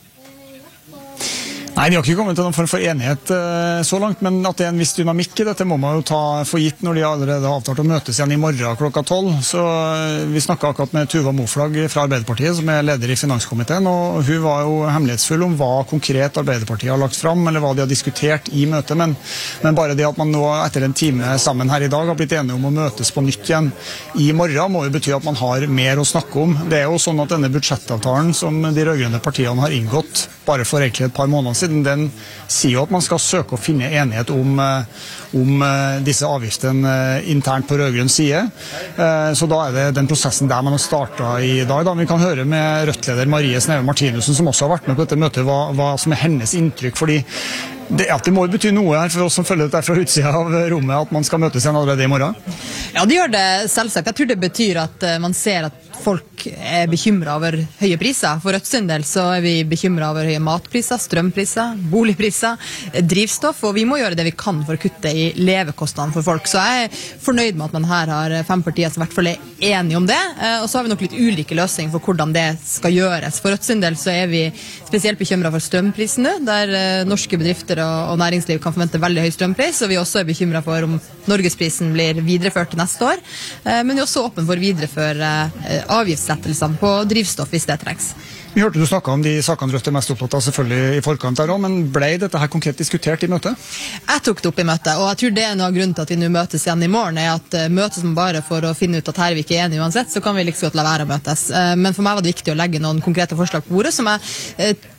Nei, vi har ikke kommet til noen form for enighet uh, så langt, men at det er en viss dynamikk i dette må man jo ta for gitt når de allerede har avtalt å møtes igjen i morgen klokka tolv. Så uh, vi snakket akkurat med Tuva Moflag fra Arbeiderpartiet, som er leder i finanskomiteen, og hun var jo hemmelighetsfull om hva konkret Arbeiderpartiet har lagt fram, eller hva de har diskutert i møtet, men, men bare det at man nå etter en time sammen her i dag har blitt enige om å møtes på nytt igjen i morgen, må jo bety at man har mer å snakke om. Det er jo sånn at denne budsjettavtalen som de rødgrønne partiene har inngått bare for egentlig et par måneder siden, den sier jo at man skal søke å finne enighet om, om disse avgiftene internt på rødgrønn side. Så da er det den prosessen der man har startet i dag. Da. Vi kan høre med Rødt-leder Marie Sneve Martinussen, som også har vært med på dette møtet, hva, hva som er hennes inntrykk. Fordi det, at det må bety noe her for oss som følger dette fra utsida av rommet, at man skal møtes igjen allerede i morgen. Ja, det gjør det selvsagt. Jeg tror det betyr at man ser at folk er bekymret over høye priser. For Rødt sin del så er vi bekymret over høye matpriser, strømpriser, boligpriser, drivstoff, og vi må gjøre det vi kan for å kutte i levekostnadene for folk. Så jeg er fornøyd med at man her har fem partier som i hvert fall er enige om det, og så har vi nok litt ulike løsninger for hvordan det skal gjøres. For Rødt sin del så er vi spesielt bekymret for strømprisen nå, der norske bedrifter og næringsliv kan forvente veldig høy strømpris, og vi også er bekymret for om Norgesprisen blir videreført til neste år, men vi er også åpne for å videreføre avgiftslettelsene på drivstoff hvis det trengs. Vi hørte du snakket om de sakene Rødt er mest opptatt av selvfølgelig i forkant der også, men ble dette her konkret diskutert i møtet? Jeg tok det opp i møtet, og jeg tror det er noe av grunnen til at vi nå møtes igjen i morgen, er at møtes man bare for å finne ut at her er vi ikke enige uansett, så kan vi liksom godt la være å møtes. Men for meg var det viktig å legge noen konkrete forslag på bordet som jeg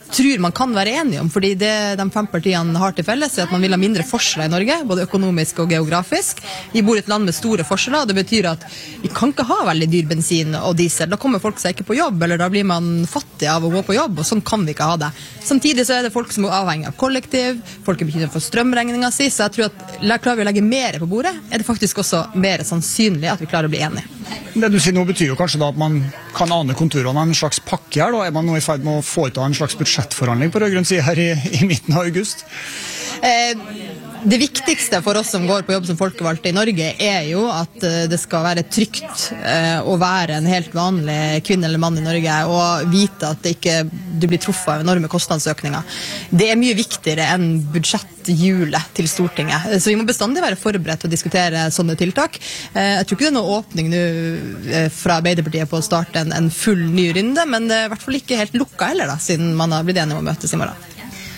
tror man kan være enige om, fordi det de fem partiene har til felles er at man vil ha mindre forskjeller i Norge, både økonomisk og geografisk. Vi bor i et land med store forskjeller, og det betyr at vi kan ikke ha veldig dyr bensin og diesel. Da kommer folk seg ikke på jobb, eller da blir man fattig av å gå på jobb, og sånn kan vi ikke ha det. Samtidig så er det folk som er avhengig av kollektiv, folk er bekymret for strømregninga si, så jeg tror at klarer vi å legge mer på bordet, er det faktisk også mer sannsynlig at vi klarer å bli enige. Det du sier nå betyr jo kanskje da at man kan ane konturene av en slags pakke her, da er man nå i ferd med å få ut av en slags budsjettforhandling på rødgrønn side her i, i midten av august? Eh, det viktigste for oss som går på jobb som folkevalgte i Norge er jo at det skal være trygt eh, å være en helt vanlig kvinne eller mann i Norge og vite at det ikke, du blir truffet av enorme kostnadsøkninger. Det er mye viktigere enn budsjetthjulet til Stortinget. Så vi må bestandig være forberedt til å diskutere sånne tiltak. Eh, jeg tror ikke det er noe åpning nå eh, fra Arbeiderpartiet på å starte en, en full ny runde, men det er i hvert fall ikke helt lukka heller da, siden man har blitt enige om å møtes i morgen.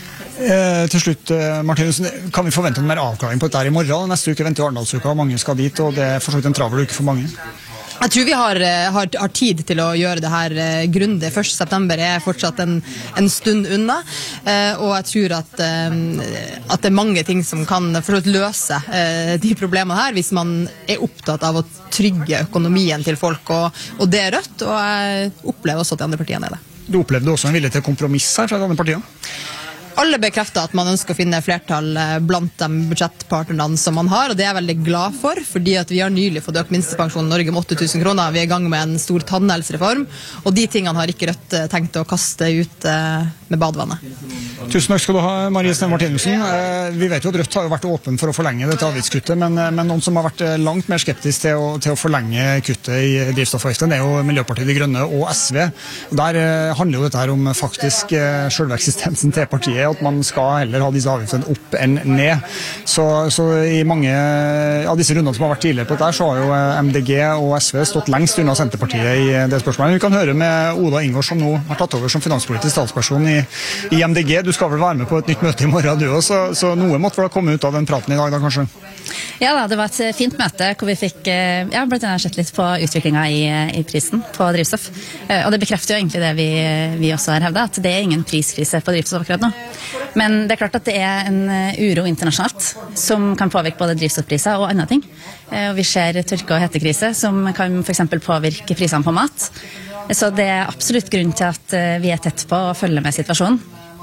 Eh, til slutt, Martinus, kan vi forvente en mer avklaring på dette her i morgen? Neste uke venter Arendalsuka, og mange skal dit, og det er for så vidt en travel uke for mange. Jeg tror vi har, har, har tid til å gjøre det her uh, grundig. første september er fortsatt en, en stund unna, uh, og jeg tror at, uh, at det er mange ting som kan for å løse uh, de problemene her, hvis man er opptatt av å trygge økonomien til folk, og, og det er Rødt, og jeg opplever også at de andre partiene er det. Du opplevde også en vilje til kompromiss her fra de andre partiene? Alle bekrefter at man ønsker å finne flertall blant de budsjettpartnerne som man har, og det er jeg veldig glad for, fordi at vi har nylig fått økt minstepensjonen i Norge med åtte tusen kroner. Vi er i gang med en stor tannhelsereform, og de tingene har ikke Rødt tenkt å kaste ut med badevannet. Tusen takk skal du ha, Marie Sneve Martinussen. Vi vet jo at Rødt har jo vært åpen for å forlenge dette avgiftskuttet, men, men noen som har vært langt mer skeptisk til å, til å forlenge kuttet i drivstoffavgiften, det er jo Miljøpartiet De Grønne og S V. Der handler jo dette her om faktisk selve eksistensen til partiet, at man skal heller ha disse avgiftene opp enn ned. Så, så i mange av disse rundene som har vært tidligere på dette, så har jo M D G og S V stått lengst unna Senterpartiet i det spørsmålet. Vi kan høre med Oda Ingård, som nå har tatt over som finanspolitisk talsperson i, i M D G. Du skal vel være med på et nytt møte i morgen, du også, så, så noe måtte vel komme ut av den praten i dag, da kanskje? Ja da, det var et fint møte hvor vi fikk ja, blant annet sett litt på utviklingen i, i prisen på drivstoff. Og det bekrefter jo egentlig det vi, vi også har hevdet, at det er ingen priskrise på drivstoff akkurat nå. Men det er klart at det er en uro internasjonalt som kan påvirke både drivstoffpriser og andre ting. Og vi ser tørke- og hettekrise som kan for eksempel påvirke prisene på mat. Så det er absolutt grunn til at vi er tett på å følge med situasjonen.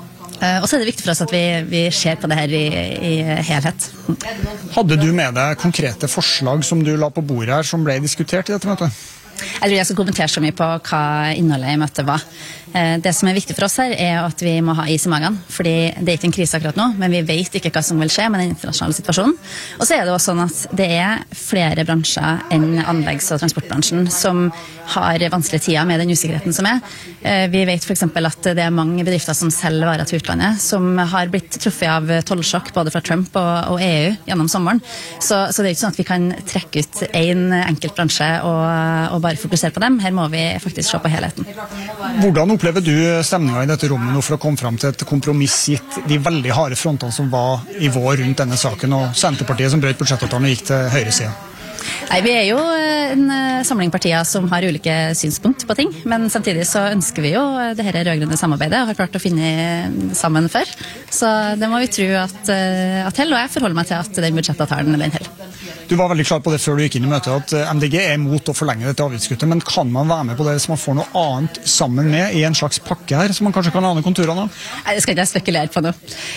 Og så er det viktig for oss at vi, vi ser på det her i, i helhet. Hadde du med deg konkrete forslag som du la på bordet her, som ble diskutert i dette møtet? Jeg tror jeg skal kommentere så mye på hva innholdet i møtet var. Det som er viktig for oss her er at vi må ha is i magen, fordi det er ikke en krise akkurat nå, men vi vet ikke hva som vil skje med den internasjonale situasjonen. Og så er det også sånn at det er flere bransjer enn anleggs- og transportbransjen som har vanskelige tider med den usikkerheten som er. Vi vet for eksempel at det er mange bedrifter som selger varer til utlandet, som har blitt truffet av tollsjokk både fra Trump og, og E U gjennom sommeren. Så, så det er ikke sånn at vi kan trekke ut en enkelt bransje og, og bare fokusere på dem. Her må vi faktisk se på helheten. Hvordan opplever du stemninga i dette rommet nå for å komme fram til et kompromiss gitt de veldig harde frontene som var i vår rundt denne saken, og Senterpartiet som brøt budsjettavtalen og gikk til høyresida? Nei, vi er jo en samling partier som har ulike synspunkt på ting, men samtidig så ønsker vi jo det her rødgrønne samarbeidet og har klart å finne sammen før. Så det må vi tro at, at hell, og jeg forholder meg til at den budsjettavtalen er den hell. Du var veldig klar på det før du gikk inn i møtet, at M D G er mot å forlenge dette avgiftskuttet, men kan man være med på det hvis man får noe annet sammen med i en slags pakke her, som man kanskje kan ane konturene av? Nei, det skal ikke jeg spekulere på nå.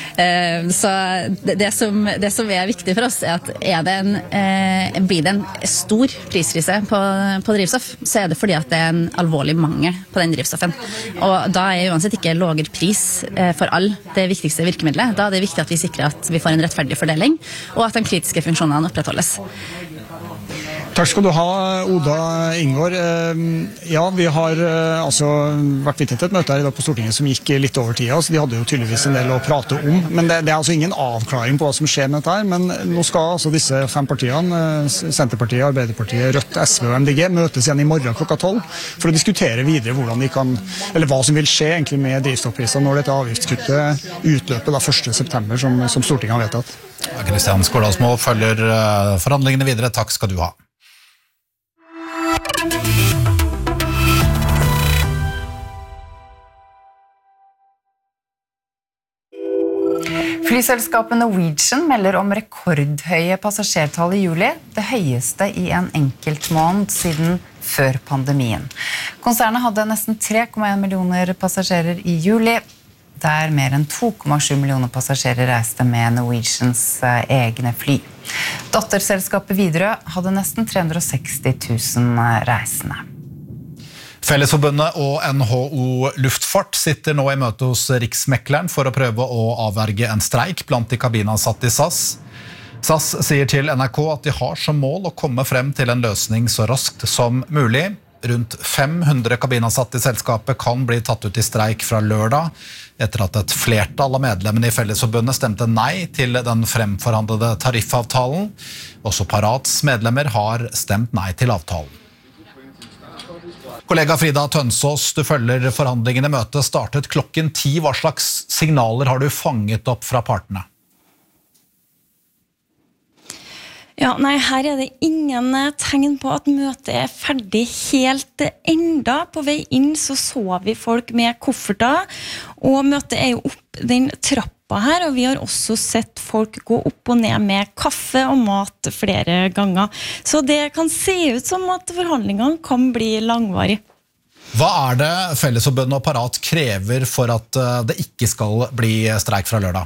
Så det, det, som, det som er viktig for oss er at er det en, eh, blir det en stor priskrise på, på drivstoff, så er det fordi at det er en alvorlig mangel på den drivstoffen. Og da er uansett ikke lavere pris eh, for all det viktigste virkemidlet. Da er det viktig at vi sikrer at vi får en rettferdig fordeling, og at de kritiske funksjonene opprettholdes. Takk skal du ha, Oda Ingård. Ja, vi har altså vært vitne til et møte her i dag på Stortinget som gikk litt over tida, så de hadde jo tydeligvis en del å prate om, men det, det er altså ingen avklaring på hva som skjer med dette her, men nå skal altså disse fem partiene, Senterpartiet, Arbeiderpartiet, Rødt, S V og M D G, møtes igjen i morgen klokka tolv for å diskutere videre hvordan de kan, eller hva som vil skje egentlig med drivstoffpriser når dette avgiftskuttet utløper da første september som, som Stortinget har vedtatt. Kristian Skårdalsmo følger forhandlingene videre. Takk skal du ha. Flyselskapet Norwegian melder om rekordhøye passasjertall i juli, det høyeste i en enkeltmåned siden før pandemien. Konsernet hadde nesten tre komma en millioner passasjerer i juli, der mer enn to komma sju millioner passasjerer reiste med Norwegians egne fly. Datterselskapet Widerøe hadde nesten tre hundre og seksti tusen reisende. Fellesforbundet og N H O Luftfart sitter nå i møte hos Riksmekleren for å prøve å avverge en streik blant de kabinansatte i SAS. SAS sier til N R K at de har som mål å komme frem til en løsning så raskt som mulig. Rundt fem hundre kabinansatte i selskapet kan bli tatt ut i streik fra lørdag, etter at et flertall av medlemmene i Fellesforbundet stemte nei til den fremforhandlede tariffavtalen. Også Parats medlemmer har stemt nei til avtalen. Kollega Frida Tønsås, du følger forhandlingene. Møtet startet klokken ti. Hva slags signaler har du fanget opp fra partene? Ja, nei, her er det ingen tegn på at møtet er ferdig helt enda. På vei inn så så vi folk med kofferter, og møtet er jo opp den trappa her, og vi har også sett folk gå opp og ned med kaffe og mat flere ganger. Så det kan se ut som at forhandlingene kan bli langvarig. Hva er det Fellesforbundet og Parat krever for at det ikke skal bli streik fra lørdag?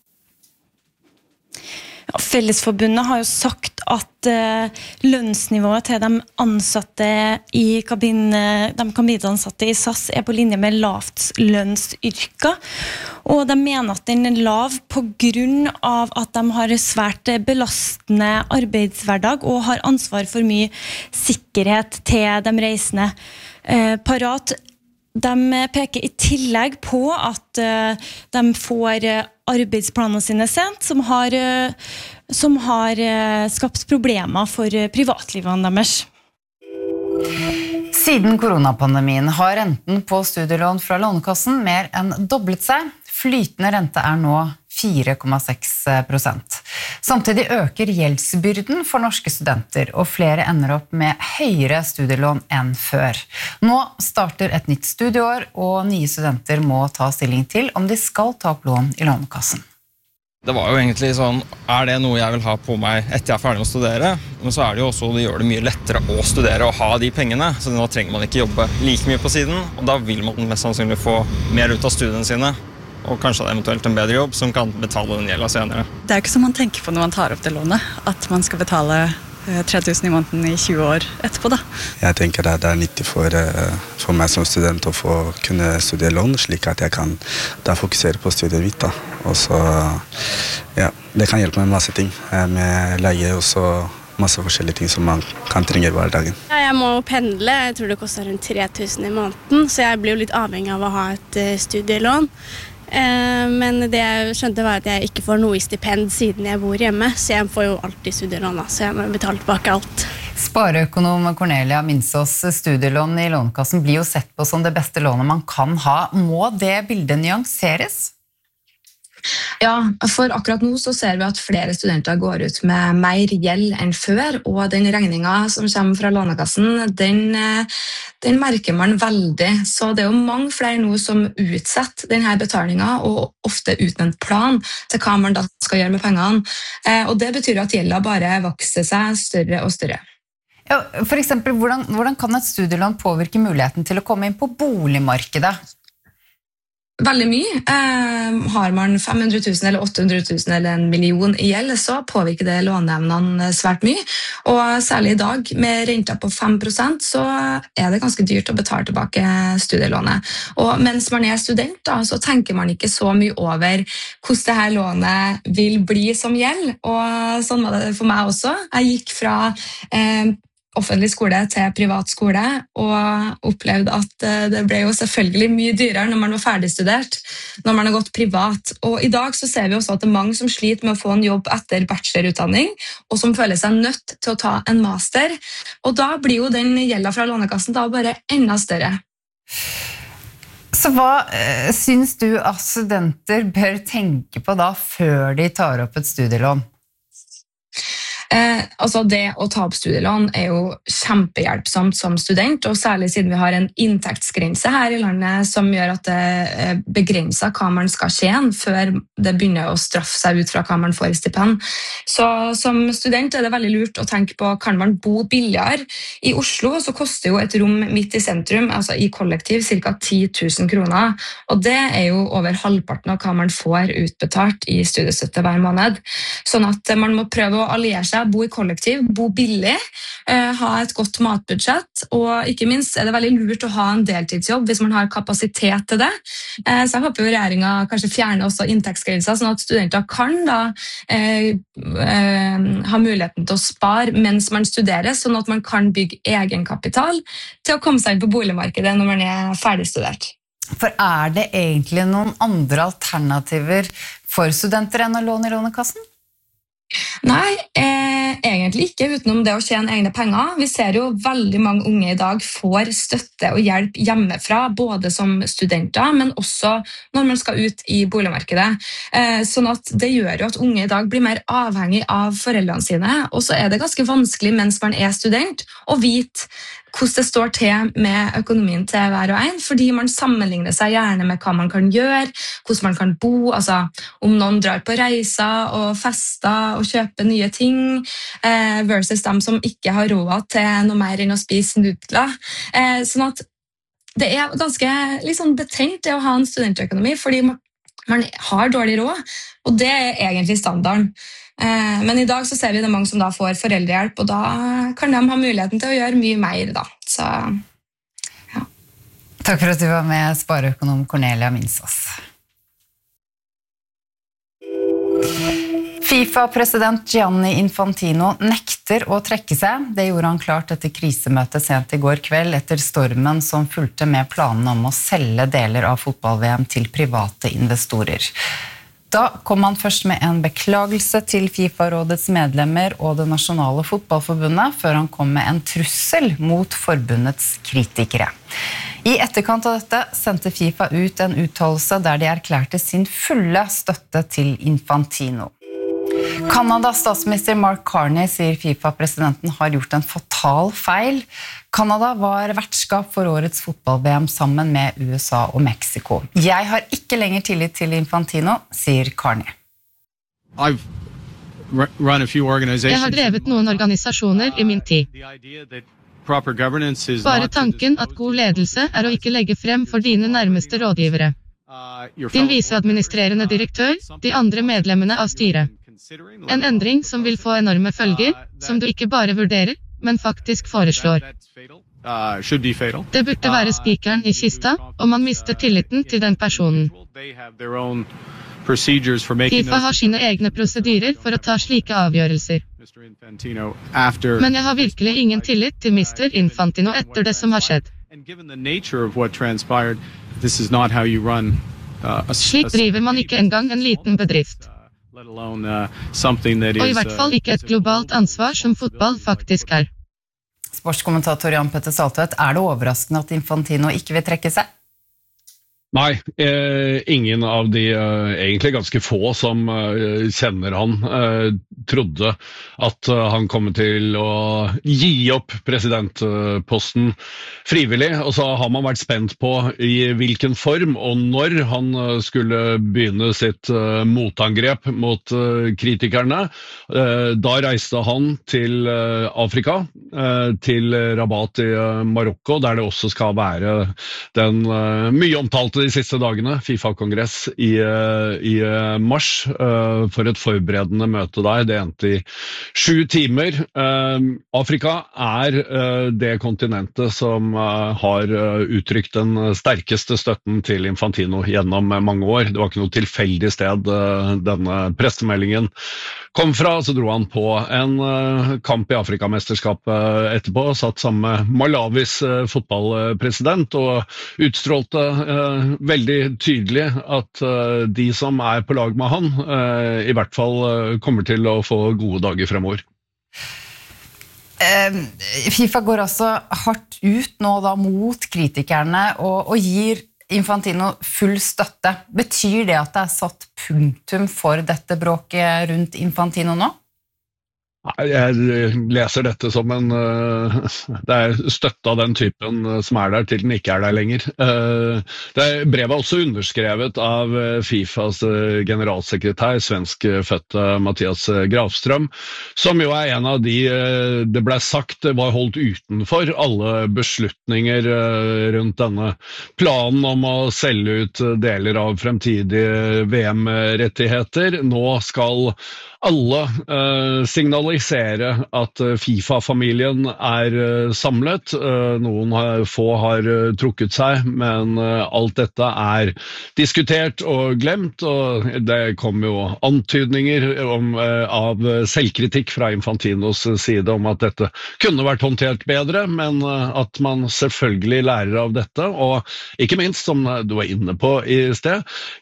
Ja, Fellesforbundet har jo sagt at uh, lønnsnivået til de ansatte i kabin, de kabinansatte i SAS er på linje med lavtlønnsyrker, og de mener at den er lav på grunn av at de har svært belastende arbeidshverdag og har ansvar for mye sikkerhet til de reisende. Uh, Parat de peker i tillegg på at uh, de får uh, arbeidsplanene sine sent, som har, uh, som har uh, skapt problemer for uh, privatlivene deres. Siden koronapandemien har renten på studielån fra Lånekassen mer enn doblet seg. Flytende rente er nå fire komma seks prosent. Samtidig øker gjeldsbyrden for norske studenter, og flere ender opp med høyere studielån enn før. Nå starter et nytt studieår, og nye studenter må ta stilling til om de skal ta opp lån i Lånekassen. Det var jo egentlig sånn, er det noe jeg vil ha på meg etter jeg er ferdig med å studere? Men så er det jo også, det gjør det mye lettere å studere og ha de pengene, så nå trenger man ikke jobbe like mye på siden, og da vil man mest sannsynlig få mer ut av studiene sine, og kanskje eventuelt en bedre jobb som kan betale den gjelda senere. Det er jo ikke som man tenker på når man tar opp det lånet, at man skal betale tre tusen i måneden i tjue år etterpå da. Jeg tenker at det er nyttig for, for meg som student å få kunne studere lån, slik at jeg kan da fokusere på studiet mitt da. Og så, ja, det kan hjelpe med masse ting, med leie og så masse forskjellige ting som man kan trenge hver dagen. Ja, jeg må pendle, jeg tror det koster rundt tre tusen i måneden, så jeg blir jo litt avhengig av å ha et studielån. Men det jeg skjønte var at jeg ikke får noe i stipend siden jeg bor hjemme, så jeg får jo alltid studielån, så jeg må betale tilbake alt. Spareøkonom Cornelia Minsås, studielån i Lånekassen blir jo sett på som det beste lånet man kan ha. Må det bildet nyanseres? Ja, for akkurat nå så ser vi at flere studenter går ut med mer gjeld enn før, og den regningen som kommer fra Lånekassen, den, den merker man veldig. Så det er jo mange flere nå som utsetter denne betalingen, og ofte uten en plan til hva man da skal gjøre med pengene. Og det betyr at gjelda bare vokser seg større og større. Ja, for eksempel, hvordan, hvordan kan et studielån påvirke muligheten til å komme inn på boligmarkedet? Veldig mye. Eh, har man fem hundre tusen eller åtte hundre tusen eller en million i gjeld, så påvirker det låneevnene svært mye. Og særlig i dag, med renta på fem prosent, så er det ganske dyrt å betale tilbake studielånet. Og mens man er student, da, så tenker man ikke så mye over hvordan det her lånet vil bli som gjeld. Og sånn var det for meg også. Jeg gikk fra eh, offentlig skole til privat skole, og opplevde at det ble jo selvfølgelig mye dyrere når man var ferdigstudert, når man har gått privat. Og i dag så ser vi også at det er mange som sliter med å få en jobb etter bachelorutdanning, og som føler seg nødt til å ta en master. Og da blir jo den gjelda fra Lånekassen da bare enda større. Så hva øh, syns du at studenter bør tenke på da før de tar opp et studielån? Eh, altså det å ta opp studielån er jo kjempehjelpsomt som student, og særlig siden vi har en inntektsgrense her i landet som gjør at det begrenser hva man skal tjene før det begynner å straffe seg ut fra hva man får i stipend. Så som student er det veldig lurt å tenke på, kan man bo billigere? I Oslo så koster jo et rom midt i sentrum, altså i kollektiv, ca. ti tusen kroner, og det er jo over halvparten av hva man får utbetalt i studiestøtte hver måned. Sånn at man må prøve å alliere seg, bo i kollektiv, bo billig, eh, ha et godt matbudsjett, og ikke minst er det veldig lurt å ha en deltidsjobb hvis man har kapasitet til det. Eh, så jeg håper jo regjeringen kanskje fjerner også inntektsgrenser, sånn at studenter kan da eh, eh, ha muligheten til å spare mens man studerer, sånn at man kan bygge egenkapital til å komme seg inn på boligmarkedet når man er ferdigstudert. For er det egentlig noen andre alternativer for studenter enn å låne i Lånekassen? Nei, eh, egentlig ikke utenom det å tjene egne penger. Vi ser jo veldig mange unge i dag får støtte og hjelp hjemmefra, både som studenter, men også når man skal ut i boligmarkedet. Eh, sånn at det gjør jo at unge i dag blir mer avhengig av foreldrene sine, og så er det ganske vanskelig mens man er student å vite hvordan det står til med økonomien til hver og en, fordi man sammenligner seg gjerne med hva man kan gjøre, hvordan man kan bo, altså om noen drar på reiser og fester og kjøper nye ting, eh, versus dem som ikke har råd til noe mer enn å spise nudler. Eh, sånn at det er ganske liksom, betenkt det å ha en studentøkonomi, fordi man, man har dårlig råd, og det er egentlig standarden. Men i dag så ser vi det mange som da får foreldrehjelp, og da kan de ha muligheten til å gjøre mye mer da. Så, ja. Takk for at du var med, spareøkonom Cornelia Minsås. FIFA-president Gianni Infantino nekter å trekke seg. Det gjorde han klart etter krisemøtet sent i går kveld, etter stormen som fulgte med planene om å selge deler av fotball-V M til private investorer. Da kom han først med en beklagelse til FIFA-rådets medlemmer og det nasjonale fotballforbundet, før han kom med en trussel mot forbundets kritikere. I etterkant av dette sendte FIFA ut en uttalelse der de erklærte sin fulle støtte til Infantino. Kanadas statsminister Mark Carney sier FIFA-presidenten har gjort en fatal feil. Kanada var vertskap for årets fotball-V M sammen med U S A og Mexico. Jeg har ikke lenger tillit til Infantino, sier Carney. I've run a few organizations. Jeg har drevet noen organisasjoner i min tid. Bare tanken at god ledelse er å ikke legge frem for dine nærmeste rådgivere. Din viseadministrerende direktør, de andre medlemmene av styret. En endring som vil få enorme følger, som du ikke bare vurderer, men faktisk foreslår. Det burde være spikeren i kista, og man mister tilliten til den personen. FIFA har sine egne prosedyrer for å ta slike avgjørelser. Men jeg har virkelig ingen tillit til mister Infantino etter det som har skjedd. Slik driver man ikke engang en liten bedrift. Og i hvert fall ikke et globalt ansvar som fotball faktisk er. Sportskommentator Jan Petter Saltvedt, er det overraskende at Infantino ikke vil trekke seg? Nei, eh, ingen av de eh, egentlig ganske få som eh, kjenner han eh, trodde at eh, han kom til å gi opp presidentposten frivillig, og så har man vært spent på i hvilken form og når han eh, skulle begynne sitt eh, motangrep mot eh, kritikerne. Eh, da reiste han til eh, Afrika, eh, til Rabat i eh, Marokko, der det også skal være den eh, mye omtalte de siste dagene, FIFA-kongress i, i mars, uh, for et forberedende møte der. Det endte i sju timer. Uh, Afrika er uh, det kontinentet som uh, har uh, uttrykt den sterkeste støtten til Infantino gjennom uh, mange år. Det var ikke noe tilfeldig sted uh, denne pressemeldingen kom fra, så dro han på en uh, kamp i Afrikamesterskapet uh, etterpå, satt sammen med Malawis uh, fotballpresident og utstrålte uh, veldig tydelig at uh, de som er på lag med han, uh, i hvert fall uh, kommer til å få gode dager fremover. Uh, FIFA går altså hardt ut nå da mot kritikerne og, og gir Infantino full støtte. Betyr det at det er satt punktum for dette bråket rundt Infantino nå? Jeg leser dette som en uh, det er støtte av den typen uh, som er der til den ikke er der lenger. Uh, det er brevet er også underskrevet av uh, FIFAs uh, generalsekretær, svenskfødte Mattias Grafström, som jo er en av de uh, det ble sagt var holdt utenfor alle beslutninger uh, rundt denne planen om å selge ut deler av fremtidige V M-rettigheter. Nå skal alle uh, signalisere at uh, FIFA-familien er uh, samlet. Uh, noen har, få har uh, trukket seg, men uh, alt dette er diskutert og glemt, og det kom jo antydninger om, uh, av selvkritikk fra Infantinos side om at dette kunne vært håndtert bedre, men uh, at man selvfølgelig lærer av dette, og ikke minst, som du var inne på i sted,